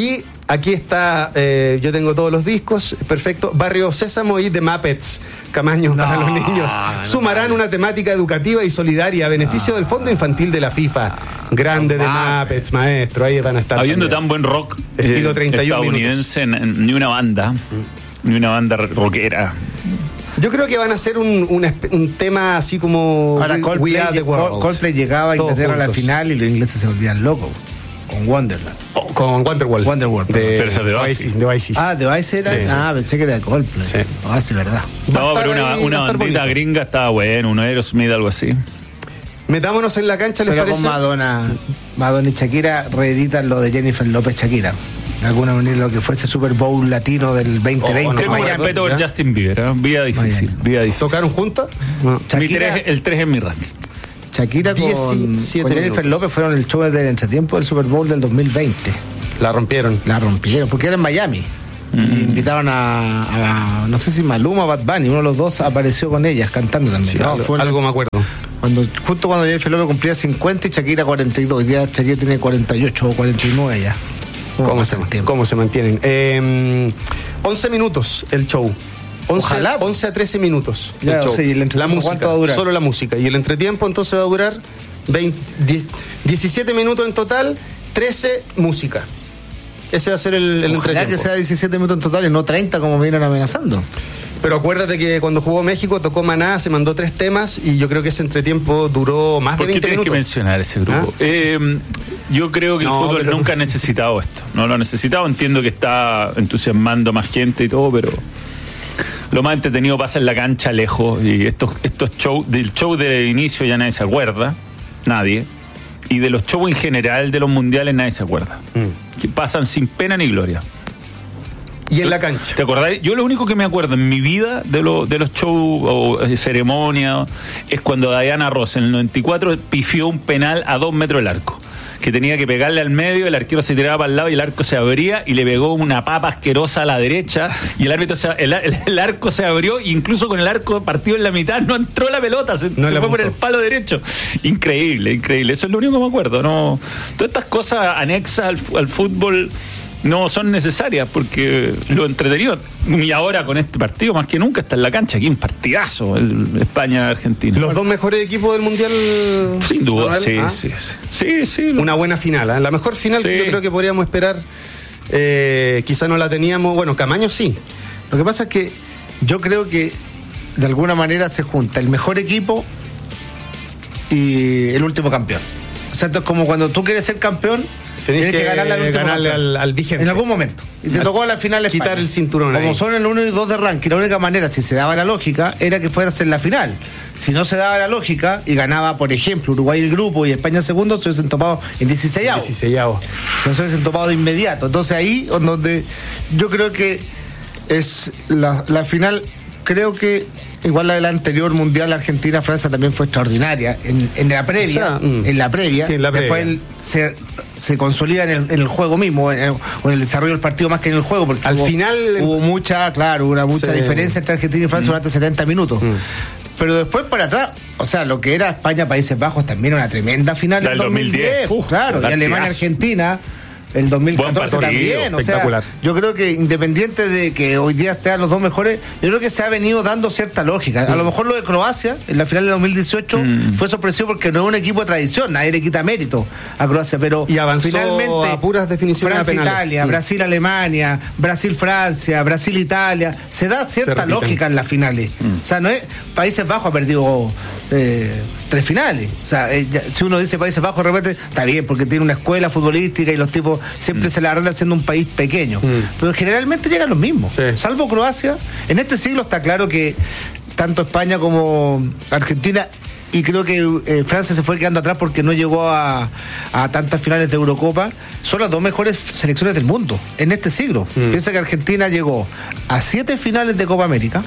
Aquí está, eh, yo tengo todos los discos, perfecto. Barrio Sésamo y The Muppets, Camaño no, para los niños. No, Sumarán no, una temática educativa y solidaria a beneficio no, del Fondo Infantil de la FIFA. Grande The Muppets, maestro, ahí van a estar. Habiendo también tan buen rock estilo treinta y uno estadounidense, minutos. Ni una banda, ni una banda rockera. Yo creo que van a hacer un, un, un tema así como Ahora, Coldplay, We Are the World. Coldplay llegaba a Inglaterra a la final y los ingleses se volvían locos. Con Wonderland. Oh, con Wonderwall. Wonderwall. De, de Oasis. De Oasis. Ah, de Oasis era. Sí, ah, sí, pensé sí. que era de Coldplay. Sí. Oasis, verdad. No, pero una, ahí, una bandita gringa estaba bueno, un Aerosmith, algo así. Metámonos en la cancha, ¿les pero parece? Con Madonna, Madonna y Shakira reeditan lo de Jennifer López Shakira. De alguna manera lo que fue ese Super Bowl latino del veinte veinte. Oh, no, tengo un respeto por Justin Bieber, ¿eh? Vida difícil, vida difícil. ¿Tocaron juntas? No. Mi tres, el tres es mi ranking. Shakira con, con Jennifer minutos. López fueron el show del entretiempo del Super Bowl del dos mil veinte. La rompieron. La rompieron, porque era en Miami. Mm. Y invitaron a, a, no sé si Maluma o Bad Bunny, uno de los dos apareció con ellas cantando también. Sí, no, algo, fue algo una, me acuerdo. Cuando, justo cuando Jennifer López cumplía cincuenta y Shakira cuarenta y dos. Hoy día Shakira tiene cuarenta y ocho o cuarenta y nueve ya. ¿Cómo, ¿Cómo, se, ¿Cómo se mantienen? Eh, once minutos el show. once, Ojalá. once a trece minutos ya, el show. O sea, ¿y el la música, cuánto va a durar? Solo la música. Y el entretiempo entonces va a durar veinte, diez, diecisiete minutos en total, trece música. Ese va a ser el, el Ojalá que sea diecisiete minutos en total y no treinta como vienen amenazando. Pero acuérdate que cuando jugó México tocó Maná, se mandó tres temas y yo creo que ese entretiempo duró más de veinte minutos. ¿Por qué tienes que mencionar ese grupo? ¿Ah? Eh, yo creo que no, el fútbol pero... nunca ha necesitado esto. No lo ha necesitado. Entiendo que está entusiasmando más gente y todo, pero lo más entretenido pasa en la cancha lejos. Y estos, estos shows, del show de inicio ya nadie se acuerda. Nadie. Y de los shows en general de los mundiales nadie se acuerda. Mm. Que pasan sin pena ni gloria. Y en la cancha. ¿Te acordás? Yo lo único que me acuerdo en mi vida de, lo, de los shows o eh, ceremonia es cuando Diana Ross en el noventa y cuatro pifió un penal a dos metros del arco. Que tenía que pegarle al medio, el arquero se tiraba para el lado y el arco se abría y le pegó una papa asquerosa a la derecha y el árbitro se, el, el, el arco se abrió e incluso con el arco partido en la mitad no entró la pelota, se, no se fue por el palo derecho. Increíble, increíble. Eso es lo único que me acuerdo. No, todas estas cosas anexas al, al fútbol no son necesarias porque lo entretenido, y ahora con este partido más que nunca está en la cancha, aquí un partidazo, el España-Argentina. Los dos mejores equipos del Mundial. Sin duda, sí, ¿Ah? sí, sí, sí, sí. Una buena final, ¿eh? La mejor final sí. que yo creo que podríamos esperar, eh, quizá no la teníamos, bueno, Camaño sí. Lo que pasa es que yo creo que de alguna manera se junta el mejor equipo y el último campeón. O sea, esto es como cuando tú quieres ser campeón, Tienes que, que ganarle, al, ganarle al, al vigente. En algún momento. Y te tocó a la final España. Quitar el cinturón. Como ahí. son el uno y dos de ranking, la única manera, si se daba la lógica, era que fueras en la final. Si no se daba la lógica y ganaba, por ejemplo, Uruguay el grupo y España segundo, se hubiesen topado en dieciseisavo. dieciseisavo. Se hubiesen topado de inmediato. Entonces ahí, donde yo creo que es la, la final, creo que igual la de la anterior mundial Argentina-Francia también fue extraordinaria en, en la previa, o sea, mm, en la previa, sí, en la después previa. se, se consolida en el, en el juego mismo, en el, o en el desarrollo del partido más que en el juego, porque al hubo, final hubo mucha, claro, una mucha sí. diferencia entre Argentina y Francia mm. durante setenta minutos. Mm. Pero después para atrás, o sea, lo que era España-Países Bajos también era una tremenda final en dos mil diez, Uf, claro, y Alemania-Argentina el dos mil catorce también, o sea, yo creo que independiente de que hoy día sean los dos mejores, yo creo que se ha venido dando cierta lógica. A lo mejor lo de Croacia en la final de dos mil dieciocho mm. fue sorpresivo porque no es un equipo de tradición, nadie le quita mérito a Croacia, pero y avanzó finalmente a puras definiciones Francia-Italia, mm. Brasil-Alemania, Brasil-Francia, Brasil-Italia, se da cierta se lógica en las finales. Mm. O sea, no es Países Bajos ha perdido eh, tres finales. O sea, eh, ya, si uno dice Países Bajos, de repente está bien porque tiene una escuela futbolística y los tipos siempre mm. se la arreglan siendo un país pequeño, mm. pero generalmente llegan los mismos, sí. salvo Croacia. En este siglo está claro que tanto España como Argentina, y creo que eh, Francia se fue quedando atrás porque no llegó a, a tantas finales de Eurocopa, son las dos mejores selecciones del mundo en este siglo. Mm. Piensa que Argentina llegó a siete finales de Copa América,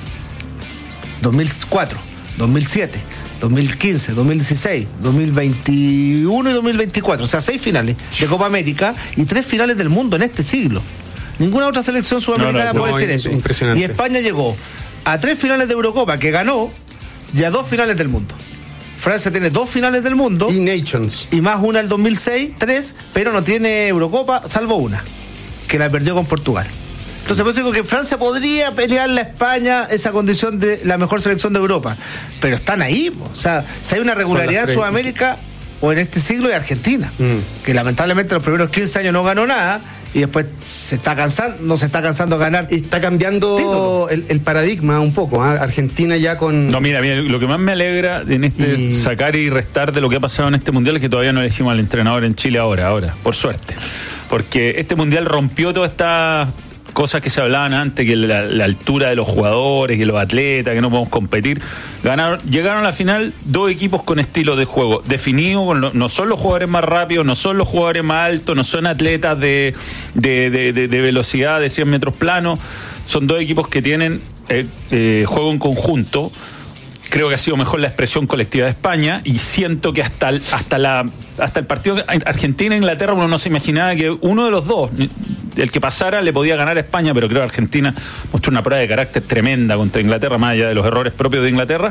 dos mil cuatro, dos mil siete, dos mil quince, dos mil dieciséis, dos mil veintiuno y dos mil veinticuatro, o sea, seis finales de Copa América y tres finales del mundo en este siglo. Ninguna otra selección sudamericana no, no, puede no, decir eso. Impresionante. Y España llegó a tres finales de Eurocopa que ganó y a dos finales del mundo. Francia tiene dos finales del mundo y Nations y más una el dos mil seis, tres, pero no tiene Eurocopa salvo una. que la perdió con Portugal. Entonces, por eso digo que Francia podría pelearle a España esa condición de la mejor selección de Europa. Pero están ahí. O sea, si hay una regularidad en Sudamérica o en este siglo, es Argentina. Mm. Que lamentablemente los primeros quince años no ganó nada y después se está cansando, no se está cansando de ganar. Y está cambiando el, el paradigma un poco. ¿eh? Argentina ya con... No, mira, mira, lo que más me alegra en este y... sacar y restar de lo que ha pasado en este mundial es que todavía no elegimos al entrenador en Chile ahora, ahora, por suerte. Porque este mundial rompió toda esta... cosas que se hablaban antes, que la, la altura de los jugadores, que los atletas, que no podemos competir. Ganaron, llegaron a la final dos equipos con estilo de juego definido, con lo, no son los jugadores más rápidos, no son los jugadores más altos, no son atletas de, de, de, de, de velocidad de cien metros plano, son dos equipos que tienen eh, eh, juego en conjunto. Creo que ha sido mejor la expresión colectiva de España y siento que hasta el, hasta la hasta el partido Argentina-Inglaterra uno no se imaginaba que uno de los dos, el que pasara, le podía ganar a España, pero creo que Argentina mostró una prueba de carácter tremenda contra Inglaterra, más allá de los errores propios de Inglaterra,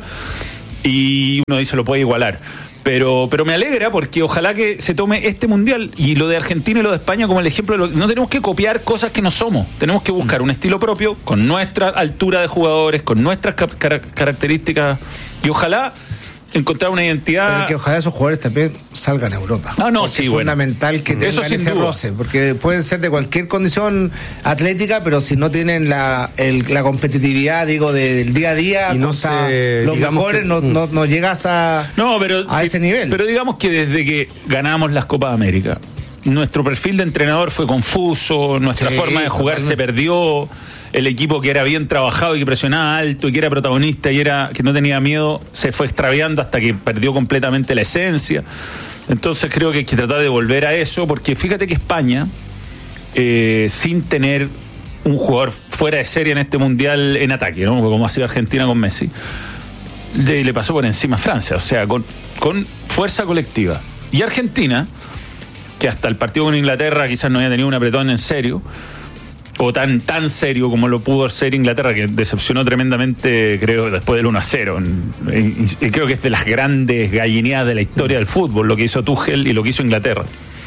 y uno dice lo puede igualar. Pero, pero me alegra porque ojalá que se tome este mundial y lo de Argentina y lo de España como el ejemplo de lo, no tenemos que copiar cosas que no somos, tenemos que buscar un estilo propio con nuestra altura de jugadores, con nuestras car- características y ojalá encontrar una identidad. Pero que ojalá esos jugadores también salgan a Europa. Ah, no, sí, es bueno. fundamental que tengan eso ese roce, porque pueden ser de cualquier condición atlética, pero si no tienen la, el, la competitividad, digo, del día a día, y no se, los mejores que, no, no, no llegas a, no, pero, a sí, ese nivel. Pero digamos que desde que ganamos las Copas América, nuestro perfil de entrenador fue confuso, nuestra sí, forma de jugar totalmente. Se perdió. El equipo que era bien trabajado y que presionaba alto y que era protagonista y era que no tenía miedo se fue extraviando hasta que perdió completamente la esencia. Entonces creo que hay que tratar de volver a eso, porque fíjate que España, eh, sin tener un jugador fuera de serie en este mundial en ataque, ¿no? Como ha sido Argentina con Messi, le, le pasó por encima a Francia, o sea, con, con fuerza colectiva. Y Argentina, que hasta el partido con Inglaterra quizás no había tenido un apretón en serio, o tan tan serio como lo pudo ser Inglaterra, que decepcionó tremendamente, creo, después del uno a cero. Y, y creo que es de las grandes gallineadas de la historia del fútbol, lo que hizo Tuchel y lo que hizo Inglaterra.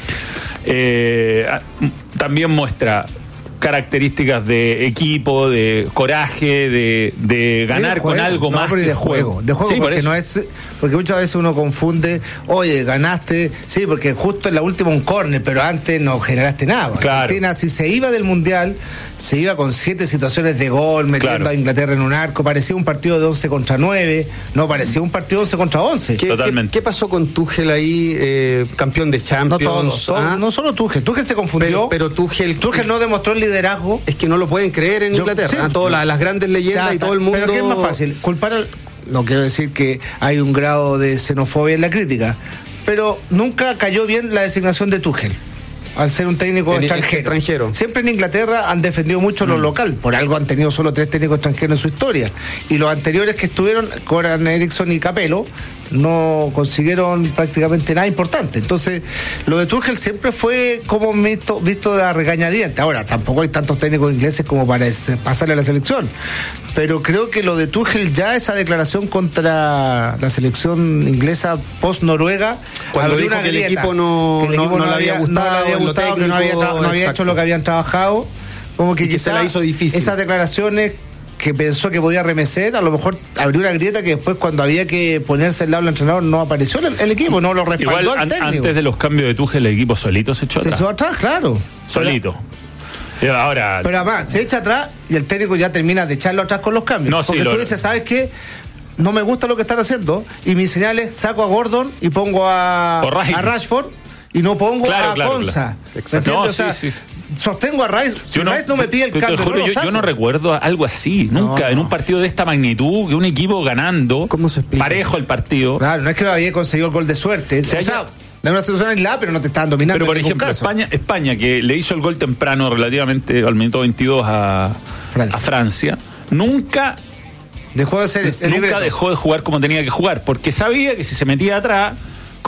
Eh, también muestra características de equipo, de coraje, de, de ganar con algo no, más que de juego. juego. De juego, sí, porque por no es, porque muchas veces uno confunde, oye, ganaste, sí, porque justo en la última un córner, pero antes no generaste nada. Claro. Argentina, si se iba del mundial, se iba con siete situaciones de gol, metiendo claro. a Inglaterra en un arco, parecía un partido de once contra nueve, no parecía un partido de once contra once. ¿Qué, Totalmente. ¿Qué, qué pasó con Tuchel ahí, eh, campeón de Champions? No, todos, todos, ¿ah? No solo Tuchel, Tuchel se confundió, pero, pero Tuchel, Tuchel no demostró el liderazgo. Es que no lo pueden creer en Yo, Inglaterra, sí, ¿eh? Todas las, las grandes leyendas, o sea, y todo el mundo. Pero ¿qué es más fácil? Culpar al... No quiero decir que hay un grado de xenofobia en la crítica, pero nunca cayó bien la designación de Tuchel al ser un técnico en, extranjero. extranjero. Siempre en Inglaterra han defendido mucho mm. lo local, por algo han tenido solo tres técnicos extranjeros en su historia, y los anteriores que estuvieron, Goran Eriksson y Capello, no consiguieron prácticamente nada importante. Entonces, lo de Tuchel siempre fue como visto, visto de regañadientes. Ahora, tampoco hay tantos técnicos ingleses como para pasarle a la selección, pero creo que lo de Tuchel, ya esa declaración contra la selección inglesa post-Noruega, cuando dijo una que grieta, el equipo no, que el equipo no, no, no le había gustado, no le había gustado técnico, que no había, tra- no había hecho lo que habían trabajado, como que, que se la hizo difícil. Esas declaraciones que pensó que podía remecer, a lo mejor abrió una grieta que después, cuando había que ponerse al lado del entrenador, no apareció el, el equipo, no lo respaldó. Igual, al técnico. Antes de los cambios de Tuchel, el equipo solito se echó se atrás. Se echó atrás, claro. Solito. Pero, ahora... pero además, se echa atrás y el técnico ya termina de echarlo atrás con los cambios. No, porque sí, tú lo... dices, ¿sabes qué? No me gusta lo que están haciendo, y mis señales, saco a Gordon y pongo a, a Rashford, y no pongo claro, a claro, Konsa. Claro. No, o sea, sí, sí. sostengo a Rice. Si no, Rice no me pide el cambio, juro, no lo yo, yo no recuerdo algo así. Nunca, no, no. En un partido de esta magnitud, que un equipo ganando, ¿cómo se explica? Parejo el partido. Claro, no es que lo había conseguido el gol de suerte. Se o sea, haya... de una situación aislada, pero no te estaban dominando. Pero por en ejemplo, caso. España, España, que le hizo el gol temprano, relativamente al minuto veintidós a Francia, a Francia nunca... Dejó de ser nunca libreto. dejó de jugar como tenía que jugar, porque sabía que si se metía atrás,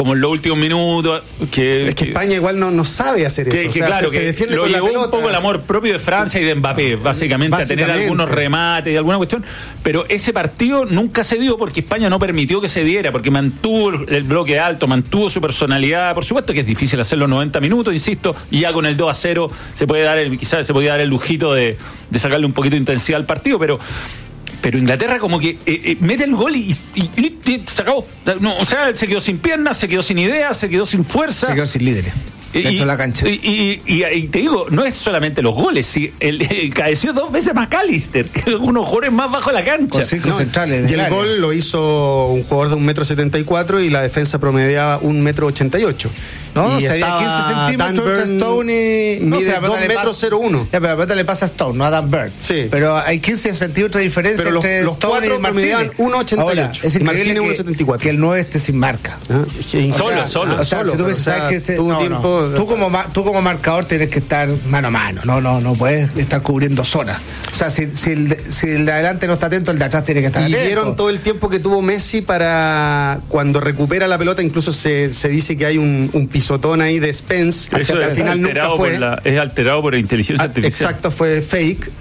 como en los últimos minutos. Que, es que, que España igual no, no sabe hacer que, eso. Que, o sea, claro, se, que se defiende lo con llevó la pelota. un poco el amor propio de Francia y de Mbappé, básicamente, básicamente, a tener algunos remates y alguna cuestión. Pero ese partido nunca se dio porque España no permitió que se diera, porque mantuvo el bloque alto, mantuvo su personalidad. Por supuesto que es difícil hacerlo noventa minutos, insisto, y ya con el dos a cero se puede dar el, quizás se podía dar el lujito de, de sacarle un poquito de intensidad al partido, pero pero Inglaterra como que eh, eh, mete el gol y, y, y, y se acabó. No, o sea, se quedó sin piernas, se quedó sin ideas, se quedó sin fuerza. Se quedó sin líderes. Dentro Y, de la cancha. Y, y, y, y te digo, no es solamente los goles, si el, el cabeció dos veces McAllister, que es uno de los jugadores más bajos de la cancha. Con cinco no, centrales. Y el área. gol lo hizo un jugador de un metro setenta y cuatro y la defensa promediaba un metro ochenta y ocho. No, y se había quince centímetros entre Stone y. No, Mide dos metros cero uno. Ya, pero la pelota le pasa a Stone, no a Dan Bird. Sí. Pero hay quince centímetros de diferencia pero los, entre los Stone cuatro y Martínez. promediaban uno ochenta y ocho. Es increíble uno que, setenta y cuatro. que el nueve esté sin marca. Ah, es que solo, o sea, solo. O sea, solo, si tú, pero, sabes o sea, que se, tuvo no, tiempo. No. Tú, como, tú como marcador tienes que estar mano a mano. No, no, no puedes estar cubriendo zonas. O sea, si, si, el, de, si el de adelante no está atento, el de atrás tiene que estar y atento. Y vieron todo el tiempo que tuvo Messi para cuando recupera la pelota. Incluso se, se dice que hay un, un pisotón ahí de Spence. Eso al final nunca fue. Por la, es alterado por la inteligencia ah, artificial. Exacto, fue fake.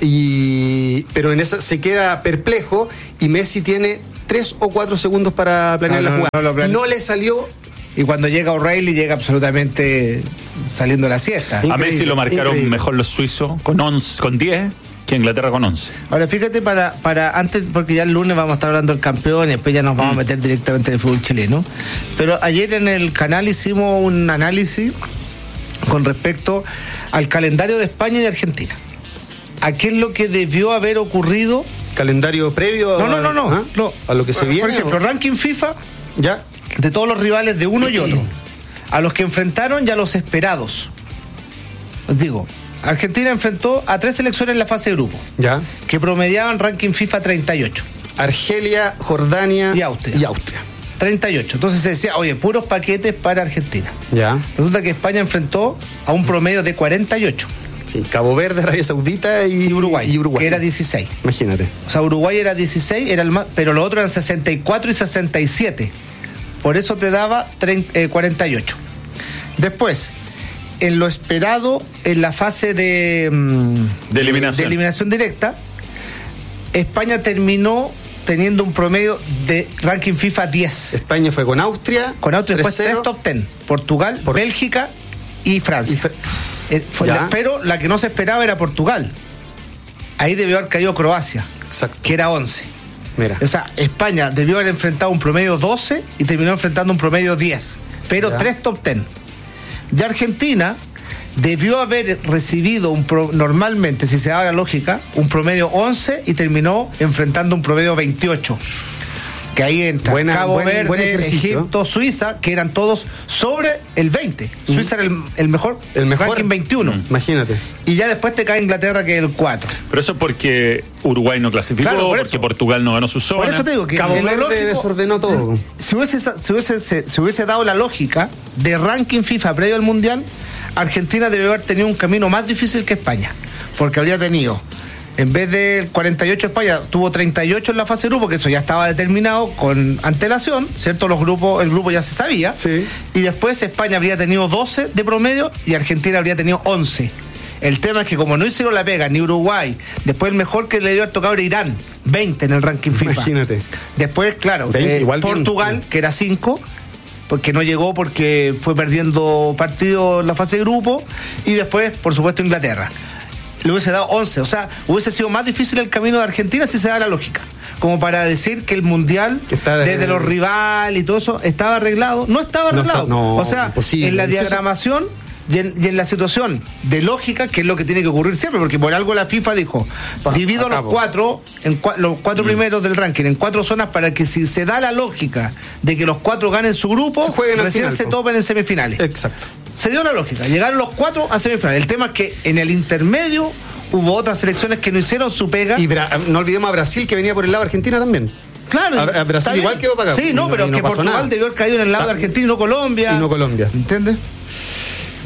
Y, pero en esa se queda perplejo y Messi tiene tres o cuatro segundos para planear no, la no, jugada. No, no, no, no le salió. Y cuando llega O'Reilly llega absolutamente saliendo la siesta. A increíble, Messi lo marcaron increíble. Mejor los suizos con once, con diez que Inglaterra con once. Ahora fíjate, para, para antes, porque ya el lunes vamos a estar hablando del campeón y después ya nos vamos mm. a meter directamente en el fútbol chileno. Pero ayer en el canal hicimos un análisis con respecto al calendario de España y de Argentina. ¿A qué es lo que debió haber ocurrido? ¿Calendario previo? No, no, no, no. ¿Ah? no. ¿A lo que se viene? Por ejemplo, o... ranking FIFA. Ya. De todos los rivales de uno y otro. A los que enfrentaron y a los esperados. Os digo, Argentina enfrentó a tres selecciones en la fase de grupo. Ya. Que promediaban ranking FIFA treinta y ocho. Argelia, Jordania y Austria. Y Austria. treinta y ocho. Entonces se decía, oye, puros paquetes para Argentina. Ya. Resulta que España enfrentó a un promedio de cuarenta y ocho. Sí, Cabo Verde, Arabia Saudita y, y, Uruguay, y Uruguay. Que era dieciséis. Imagínate. O sea, Uruguay era dieciséis, era el más, pero los otros eran sesenta y cuatro y sesenta y siete. Por eso te daba treinta, eh, cuarenta y ocho. Después, en lo esperado, en la fase de, de, eliminación. de, de eliminación directa, España terminó teniendo un promedio de ranking FIFA diez. España fue con Austria. Con Austria, después tres top diez. Portugal, Por... Bélgica y Francia. Y Fr... eh, fue la, pero la que no se esperaba era Portugal. Ahí debió haber caído Croacia. Exacto. Que era once. Mira. O sea, España debió haber enfrentado un promedio doce y terminó enfrentando un promedio diez. Pero ya. tres top diez. Y Argentina debió haber recibido un pro, normalmente, si se da la lógica, un promedio once y terminó enfrentando un promedio veintiocho. Que ahí entra buena, Cabo buen, Verde, buen Egipto, Suiza, que eran todos sobre el veinte. Mm. Suiza era el, el mejor, el mejor ranking veintiuno. Mm. Imagínate. Y ya después te cae Inglaterra, que es el cuatro. Pero eso es porque Uruguay no clasificó, claro, por porque Portugal no ganó su zona. Por eso te digo que Cabo Verde lógico, desordenó todo. Si hubiese, si, hubiese, si hubiese dado la lógica de ranking FIFA previo al Mundial, Argentina debe haber tenido un camino más difícil que España, porque habría tenido, en vez de cuarenta y ocho España, tuvo treinta y ocho en la fase de grupo, que eso ya estaba determinado con antelación, ¿cierto? Los grupos, el grupo ya se sabía. Sí. Y después España habría tenido doce de promedio y Argentina habría tenido once. El tema es que como no hicieron la pega ni Uruguay, después el mejor que le dio haber tocado era Irán, veinte en el ranking FIFA. Imagínate. Después, claro, veinte, eh, igual Portugal, bien, que era cinco, porque no llegó porque fue perdiendo partidos en la fase de grupo, y después, por supuesto, Inglaterra. Le hubiese dado once, o sea, hubiese sido más difícil el camino de Argentina si se da la lógica. Como para decir que el Mundial, está, desde eh, los rivales y todo eso, estaba arreglado. No estaba arreglado. No está, no, o sea, imposible. En la diagramación y en, y en la situación de lógica, que es lo que tiene que ocurrir siempre, porque por algo la FIFA dijo, pa, divido los cuatro, en cua, los cuatro mm. primeros del ranking en cuatro zonas, para que si se da la lógica de que los cuatro ganen su grupo, se recién final, se topen en semifinales. Exacto. Se dio la lógica, llegaron los cuatro a semifinales. El tema es que en el intermedio hubo otras selecciones que no hicieron su pega. Y Bra- no olvidemos a Brasil, que venía por el lado de Argentina también. Claro, a, a Brasil igual quedó pagado. Sí, no, no pero no, que no Portugal nada. Debió haber caído en el lado ah, de Argentina y no Colombia. Y no Colombia. ¿Entiendes?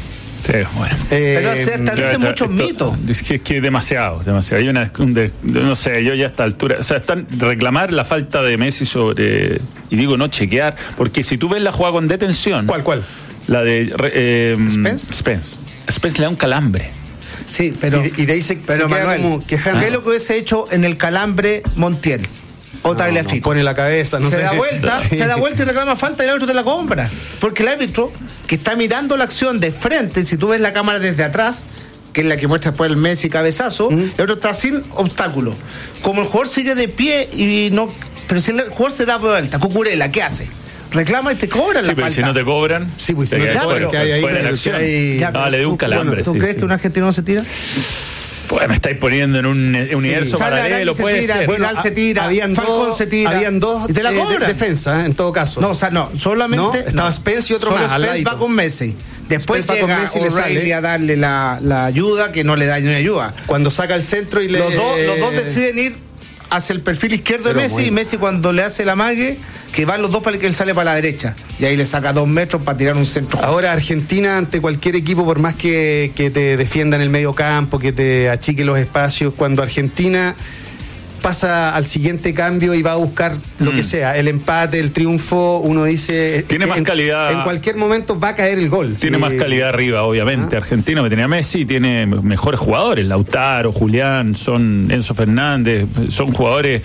Sí, bueno. Eh, Pero se establecen muchos esto, mitos. Es que, es que demasiado, demasiado. Hay una, un de, no sé, yo ya a esta altura, o sea, están reclamar la falta de Messi sobre, y digo no chequear, porque si tú ves la jugada con detención. ¿Cuál, cuál? La de eh, Spence. Spence. Spence le da un calambre. Sí, pero y, y de ahí se, pero se queda Manuel, como quejando. ¿qué es lo que hubiese hecho en el calambre Montiel? O Tagliafico. No, no, pone la cabeza, no se sé. da vuelta, Sí. se da vuelta y reclama falta y el árbitro te la compra. Porque el árbitro que está mirando la acción de frente, si tú ves la cámara desde atrás, que es la que muestra después el Messi cabezazo, ¿Mm? el otro está sin obstáculo. Como el jugador sigue de pie y no, pero si el jugador se da vuelta, Cucurella, ¿qué hace? Reclama y te cobran sí, la pero falta. Si no te cobran, sí, pues si te no te fuera, que hay ahí, fuera de la acción. hay... Ya, no, le dio un calambre. ¿Tú sí, crees sí. que un argentino no se tira? Pues me estáis poniendo en un sí. universo paralelo, puede tira, ser. Vidal Bueno, se tira, habían Falcón dos, se tira. Habían dos y te la eh, cobran. de, defensa, en todo caso. No, o sea, no, solamente ¿No? Estaba no. Spence y otro Solo más. al Spence ladito. va con Messi. Después Spence va llega con Messi y le O'Reilly sale. a darle la, la ayuda, que no le da ni ayuda. Cuando saca el centro y le... Los dos, los dos deciden ir hacia el perfil izquierdo Pero de Messi, bueno. y Messi cuando le hace el amague, que van los dos para que él sale para la derecha. Y ahí le saca dos metros para tirar un centro. Ahora Argentina, ante cualquier equipo, por más que, que te defienda en el medio campo, que te achique los espacios, cuando Argentina pasa al siguiente cambio y va a buscar lo Mm. que sea, el empate, el triunfo, uno dice... Tiene que más en, calidad. En cualquier momento va a caer el gol. Tiene sí. más calidad arriba, obviamente. Ah. Argentina me tenía Messi, tiene mejores jugadores. Lautaro, Julián, son Enzo Fernández, son jugadores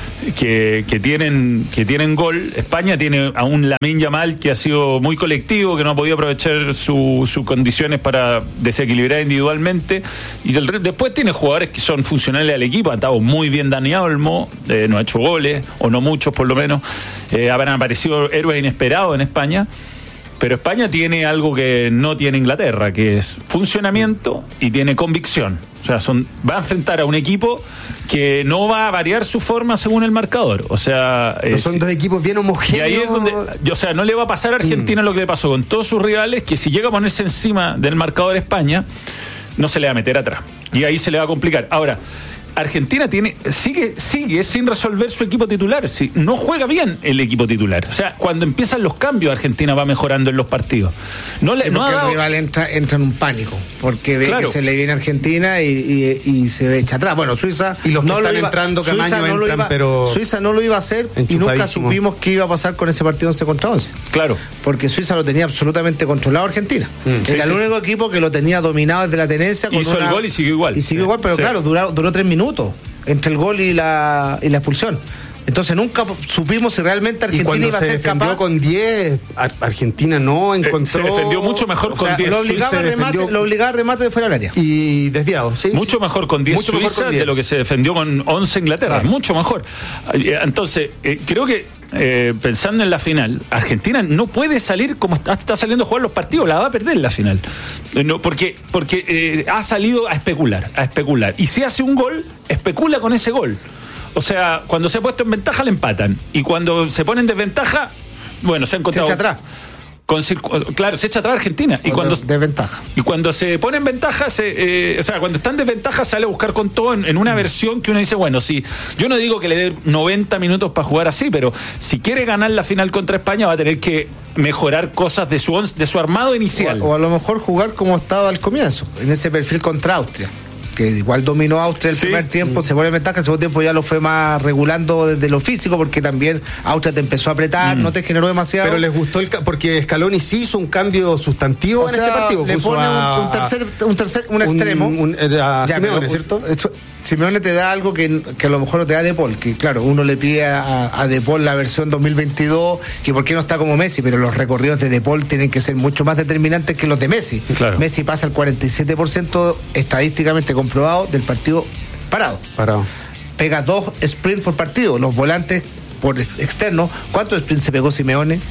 que, que tienen que tienen gol. España tiene a un Lamine Yamal que ha sido muy colectivo, que no ha podido aprovechar su- sus condiciones para desequilibrar individualmente. Y del, después tiene jugadores que son funcionales al equipo. Ha estado muy bien Dani Olmo, eh, no ha hecho goles, o no muchos por lo menos. Eh, habrán aparecido héroes inesperados en España. Pero España tiene algo que no tiene Inglaterra, que es funcionamiento y tiene convicción. O sea, son, va a enfrentar a un equipo que no va a variar su forma según el marcador. O sea, Pero es, son dos equipos bien homogéneos. y ahí es donde, o sea, no le va a pasar a Argentina mm. lo que le pasó con todos sus rivales, que si llega a ponerse encima del marcador España, no se le va a meter atrás. Y ahí se le va a complicar. Ahora, Argentina tiene sigue sigue sin resolver su equipo titular. Sí, no juega bien el equipo titular. O sea, cuando empiezan los cambios, Argentina va mejorando en los partidos. No le, sí, no ha dado... el rival entra, entra en un pánico, porque ve Claro. que se le viene a Argentina y, y, y se echa atrás. Bueno, Suiza Y los que no están lo iba, entrando, Suiza Camaño, no lo entran, iba, pero Suiza no lo iba a hacer y nunca enchufadísimo. supimos qué iba a pasar con ese partido once contra once. Claro. Porque Suiza lo tenía absolutamente controlado Argentina. Mm, Era sí, el sí. único equipo que lo tenía dominado desde la tenencia. Con Hizo una... el gol y siguió igual. Y siguió Sí. igual, pero Sí. claro, duró, duró tres minutos entre el gol y la, y la expulsión. Entonces nunca supimos si realmente Y Argentina cuando iba a se ser defendió capaz. con diez, Ar- Argentina no encontró... se defendió mucho mejor o con sea, diez. Lo obligaba, se a remate, defendió- lo obligaba a remate de fuera del área. Y desviado, sí. Mucho mejor con diez Mucho mejor Suiza con diez. de lo que se defendió con once Inglaterra. Claro. Mucho mejor. Eh, Entonces, eh, creo que eh, pensando en la final, Argentina no puede salir como está, está saliendo a jugar los partidos, la va a perder en la final. Eh, No, porque porque eh, ha salido a especular, a especular. Y si hace un gol, especula con ese gol. O sea, cuando se ha puesto en ventaja le empatan. Y cuando se pone en desventaja, bueno, se ha Se encontrado... echa atrás. Con circu- claro, se echa atrás Argentina. Y cuando, desventaja. y cuando se pone en ventaja, se, eh, o sea, cuando está en desventaja sale a buscar con todo en, en una versión que uno dice, bueno, sí, yo no digo que le dé noventa minutos para jugar así, pero si quiere ganar la final contra España va a tener que mejorar cosas de su, once- de su armado inicial. O, o a lo mejor jugar como estaba al comienzo, en ese perfil contra Austria. Que igual dominó Austria el Sí. primer tiempo, se pone en ventaja, el segundo tiempo ya lo fue más regulando desde lo físico, porque también Austria te empezó a apretar, Mm. no te generó demasiado. Pero les gustó el ca- porque Scaloni sí hizo un cambio sustantivo O en sea, este partido. le Puso pone a- un, un tercer, un tercer, un extremo. un- a Ya, Simeone, pero, ¿cierto? esto- Simeone te da algo que, que a lo mejor no te da De Paul, que claro, uno le pide a, a De Paul la versión dos mil veintidós, que por qué no está como Messi, pero los recorridos de De Paul tienen que ser mucho más determinantes que los de Messi. Claro. Messi pasa el cuarenta y siete por ciento estadísticamente comprobado del partido parado. Parado. Pega dos sprints por partido, los volantes por ex- externo. ¿Cuántos sprints se pegó Simeone?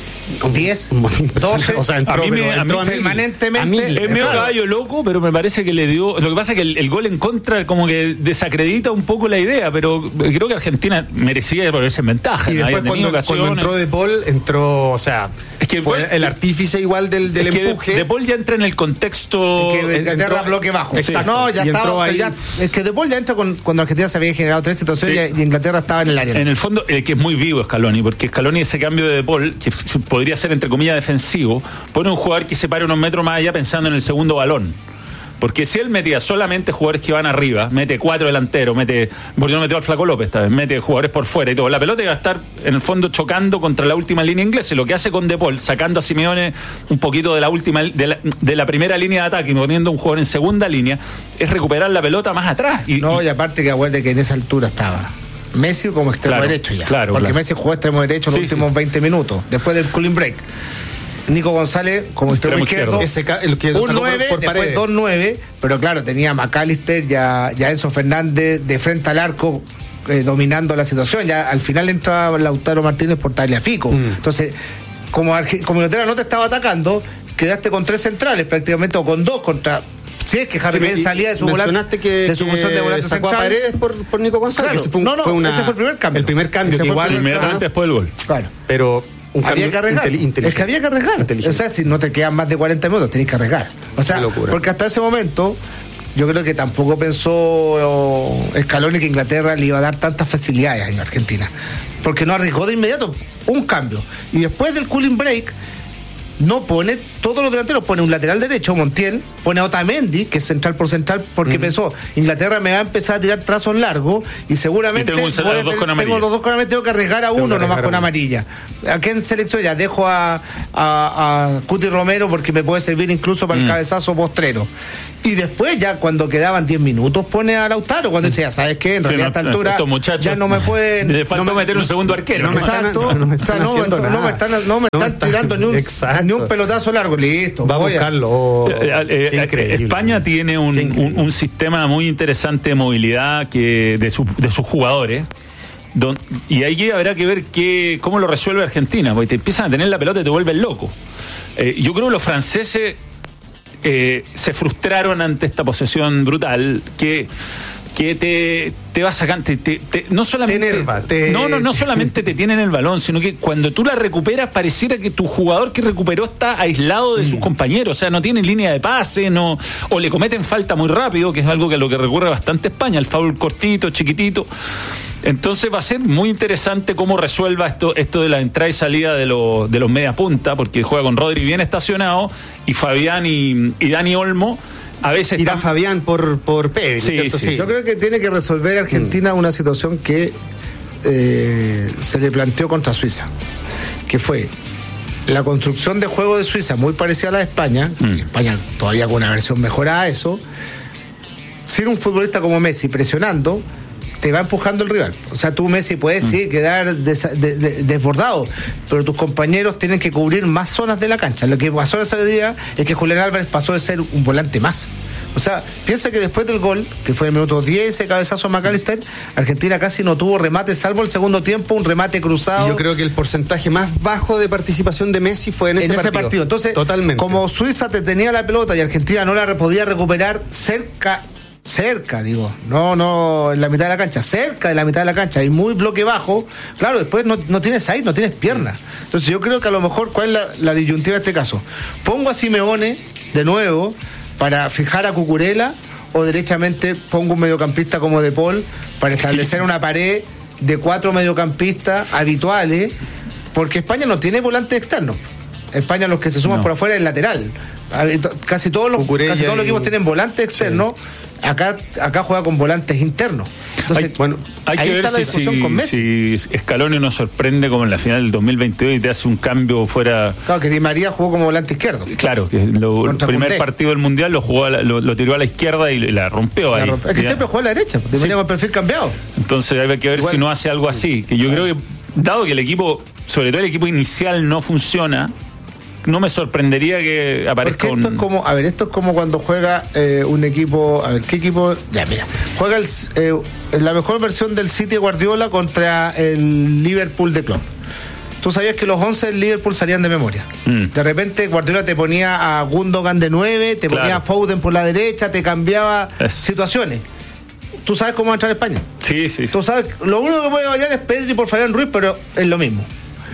diez, doce, O sea, entró, A mí me- pero a entró mí a mil. permanentemente- A mil. Es medio Claro. caballo loco, pero me parece que le dio. Lo que pasa es que el, el gol en contra como que desacredita un poco la idea, pero creo que Argentina merecía ponerse en ventaja. Y ¿no? después Habían tenido cuando, cuando ocasiones. entró De Paul, entró, o sea, Es que fue igual- el artífice igual del, del Es que empuje. De, De Paul ya entra en el contexto. que Inglaterra entró- bloque bajo. Exacto. No, ya Y entró estaba. ahí. Ya, es que De Paul ya entra con, cuando Argentina se había generado tres situaciones Sí. y, y Inglaterra estaba en el área. En el fondo, el que es muy vivo Scaloni, porque Scaloni ese cambio de De Paul, que f- podría ser entre comillas defensivo, pone un jugador que se pare unos metros más allá pensando en el segundo balón. Porque si él metía solamente jugadores que van arriba, mete cuatro delanteros, mete, porque no metió al Flaco López esta vez, mete jugadores por fuera y todo, la pelota iba a estar en el fondo chocando contra la última línea inglesa. Y lo que hace con De Paul, sacando a Simeone un poquito de la última, de la, de la primera línea de ataque y poniendo un jugador en segunda línea, es recuperar la pelota más atrás. Y, no, y, y aparte que acuerde que en esa altura estaba Messi como extremo claro, derecho ya. Claro, porque claro. Messi jugó extremo derecho sí, los últimos sí. veinte minutos, después del cooling break. Nico González como extremo izquierdo, ese, el que un nueve, por, por después dos nueve, pero claro, tenía a McAllister y a, y a Enzo Fernández de frente al arco eh, dominando la situación. Ya al final entra Lautaro Martínez por Tagliafico. Mm. Entonces, como, como Inglaterra no te estaba atacando, quedaste con tres centrales prácticamente, o con dos contra... Sí, es que Harry Kane sí, salía de su volante, que, de su función de volante sacó central. a Paredes por, por Nico González. Claro, fue un, no, no, fue una, ese fue el primer cambio. El primer cambio, ese que igual inmediatamente después del gol. Claro. Pero un había que arriesgar. Es que había que arriesgar. O sea, si no te quedan más de cuarenta minutos, tenés que arriesgar. O sea, porque hasta ese momento yo creo que tampoco pensó Scaloni que Inglaterra le iba a dar tantas facilidades a Argentina. Porque no arriesgó de inmediato un cambio. Y después del cooling break no pone todos los delanteros, pone un lateral derecho, Montiel, pone a Otamendi, que es central por central, porque uh-huh. pensó, Inglaterra me va a empezar a tirar trazos largos y seguramente y tengo, un, voy, los dos con tengo los dos con amarilla, tengo que arriesgar a uno nomás con amarilla. ¿A quién selecciono ya? Dejo a, a, a Cuti Romero porque me puede servir incluso para el mm. cabezazo postrero. Y después ya cuando quedaban diez minutos pone a Lautaro, cuando dice, ya sabes qué, en sí, realidad no, a esta altura ya no me pueden... Le faltó no meter un segundo arquero. No, ¿no? Exacto, no me están, o sea, no, no, no me están, no me no están, están tirando ni un, ni un pelotazo largo, listo. Va a buscarlo. Eh, eh, Increíble. España tiene un, un, un sistema muy interesante de movilidad que de, su, de sus jugadores. Don, y ahí habrá que ver qué, cómo lo resuelve Argentina, porque te empiezan a tener la pelota y te vuelven loco. Eh, yo creo que los franceses eh, se frustraron ante esta posesión brutal que que te, te va sacando, te, te, te, no solamente te enerva, te, no, no, no solamente te tienen el balón, sino que cuando tú la recuperas pareciera que tu jugador que recuperó está aislado de mm. sus compañeros, o sea, no tiene línea de pase, no, o le cometen falta muy rápido, que es algo que a lo que recurre bastante España, el foul cortito, chiquitito. Entonces va a ser muy interesante cómo resuelva esto, esto de la entrada y salida de, lo, de los media punta, porque juega con Rodri bien estacionado, y Fabián y, y Dani Olmo a veces irá están... Fabián por, por Pedri, sí, ¿cierto? Sí. Sí. Yo creo que tiene que resolver Argentina mm. una situación que eh, se le planteó contra Suiza, que fue la construcción de juego de Suiza muy parecida a la de España, mm. y España todavía con una versión mejorada a eso, sin un futbolista como Messi presionando, te va empujando el rival. O sea, tú, Messi, puedes mm. sí, quedar des, de, de, desbordado, pero tus compañeros tienen que cubrir más zonas de la cancha. Lo que pasó ese día es que Julián Álvarez pasó de ser un volante más. O sea, piensa que después del gol, que fue en el minuto diez, ese cabezazo a McAllister, Argentina casi no tuvo remate, salvo el segundo tiempo, un remate cruzado. Y yo creo que el porcentaje más bajo de participación de Messi fue en ese, en ese partido. partido. Entonces, totalmente. Como Suiza te tenía la pelota y Argentina no la podía recuperar cerca... cerca, digo, no, no en la mitad de la cancha, cerca de la mitad de la cancha y muy bloque bajo, claro, después no, no tienes ahí, no tienes pierna. Entonces yo creo que a lo mejor, ¿cuál es la, la disyuntiva de este caso? ¿Pongo a Simeone de nuevo para fijar a Cucurella o derechamente pongo un mediocampista como De Paul para establecer una pared de cuatro mediocampistas habituales? Porque España no tiene volantes externos. España los que se suman no. por afuera es lateral. Casi todos los, casi todos los equipos y... tienen volantes externos. Sí. Acá, acá juega con volantes internos. Entonces, hay, bueno, hay que ver si, si, si Scaloni nos sorprende como en la final del dos mil veintidós y te hace un cambio fuera. Claro, que Di María jugó como volante izquierdo. Claro, que lo, el primer Conte. partido del Mundial lo jugó la, lo, lo tiró a la izquierda y la rompió la ahí. Rompe. Es que ya. siempre jugó a la derecha, Di María sí. con el perfil cambiado. Entonces hay que ver Igual. si no hace algo así. Que yo bueno. creo que, dado que el equipo, sobre todo el equipo inicial, no funciona, no me sorprendería que aparezca Porque esto un... es como, a ver, esto es como cuando juega eh, un equipo, a ver, ¿qué equipo? Ya, mira, juega el, eh, la mejor versión del City Guardiola contra el Liverpool de Klopp. Tú sabías que los once del Liverpool salían de memoria. Mm. De repente Guardiola te ponía a Gundogan de nueve, te claro. ponía a Foden por la derecha, te cambiaba es. situaciones. ¿Tú sabes cómo va a entrar a España? Sí, sí, sí. Tú sabes, lo único que puede variar es Pedri por Fabián Ruiz, pero es lo mismo.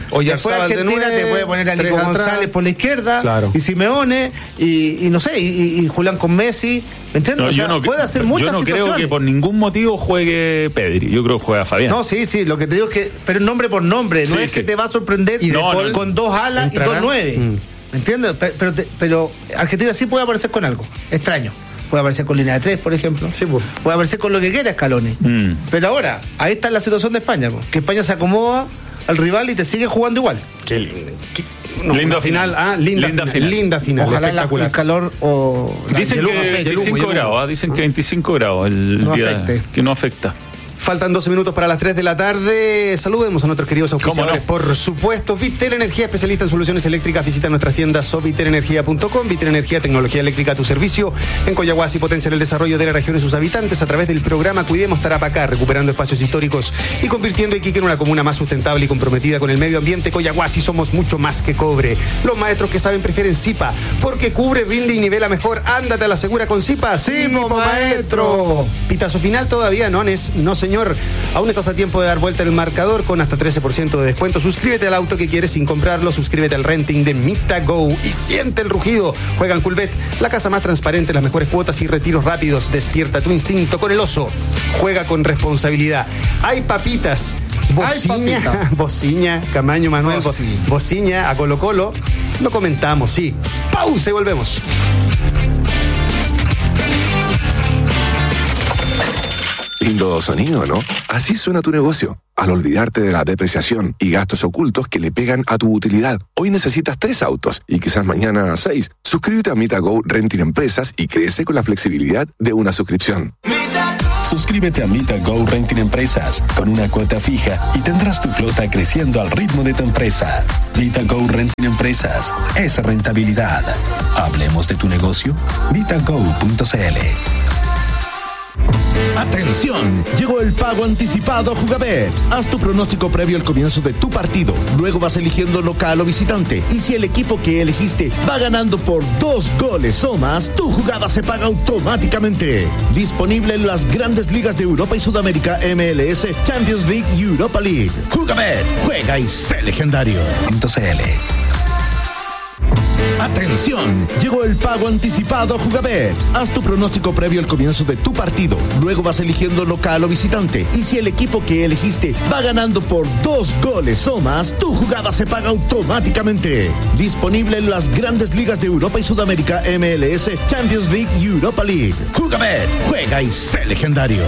Después Argentina te puede poner a Nico González por la izquierda, claro. y Simeone, y, y no sé, y, y Julián con Messi, ¿me entiendes? No, o sea, yo no, puede hacer muchas Yo no situaciones. creo que por ningún motivo juegue Pedri, yo creo que juega Fabián. No, sí, sí, lo que te digo es que, pero nombre por nombre, no Sí, es sí. que te va a sorprender Y de con, Paul con dos alas y dos nueve. Mm. ¿Me entiendes? Pero, pero, te- pero Argentina sí puede aparecer con algo extraño. Puede aparecer con línea de tres, por ejemplo. Sí, pues. Puede aparecer con lo que quiera Scaloni. Mm. Pero ahora, ahí está la situación de España, po, que España se acomoda al rival y te sigue jugando igual. Qué, qué- no, Linda una final, final. ah, linda, Linda final, final. linda final, Ojalá la- espectacular. el calor o la- Dicen el que humo afecte, el humo, veinticinco el humo. grados, ¿ah? Dicen que veinticinco grados el No día afecte. que no afecta. Faltan doce minutos para las tres de la tarde. Saludemos a nuestros queridos auspiciadores. ¿Cómo no? Por supuesto, Vitel Energía, especialista en soluciones eléctricas. Visita nuestras tiendas o vitel energía punto com. Vitel Energía, tecnología eléctrica a tu servicio. En Coyahuasi potencian el desarrollo de la región y sus habitantes a través del programa Cuidemos Tarapacá, recuperando espacios históricos y convirtiendo a Iquique en una comuna más sustentable y comprometida con el medio ambiente. Coyahuasi, somos mucho más que cobre. Los maestros que saben prefieren Zipa, porque cubre, rinde y nivela mejor. Ándate a la segura con Zipa. Sí, po, maestro. Pitazo final todavía, no, Nes- no señor. Aún estás a tiempo de dar vuelta el marcador con hasta trece por ciento de descuento. Suscríbete al auto que quieres sin comprarlo. Suscríbete al renting de MitaGo y siente el rugido. Juega en Coolbet, la casa más transparente, las mejores cuotas y retiros rápidos. Despierta tu instinto con el oso. Juega con responsabilidad. Hay papitas. Bociña, papita. Bociña, Camaño Manuel, Bo- Boci. Bociña a Colo Colo. Lo comentamos, sí. Pausa y volvemos. Lindo sonido, ¿no? Así suena tu negocio. Al olvidarte de la depreciación y gastos ocultos que le pegan a tu utilidad. Hoy necesitas tres autos y quizás mañana seis. Suscríbete a MitaGo Renting Empresas y crece con la flexibilidad de una suscripción. Suscríbete a MitaGo Renting Empresas con una cuota fija y tendrás tu flota creciendo al ritmo de tu empresa. MitaGo Renting Empresas es rentabilidad. Hablemos de tu negocio. mitago punto cl. Atención, llegó el pago anticipado a Jugabet. Haz tu pronóstico previo al comienzo de tu partido. Luego vas eligiendo local o visitante. Y si el equipo que elegiste va ganando por dos goles o más, tu jugada se paga automáticamente. Disponible en las grandes ligas de Europa y Sudamérica, M L S, Champions League y Europa League. Jugabet, juega y sé legendario. .cl. Atención, llegó el pago anticipado a Jugabet. Haz tu pronóstico previo al comienzo de tu partido. Luego vas eligiendo local o visitante. Y si el equipo que elegiste va ganando por dos goles o más, tu jugada se paga automáticamente. Disponible en las grandes ligas de Europa y Sudamérica, M L S, Champions League y Europa League. Jugabet, juega y sé legendario.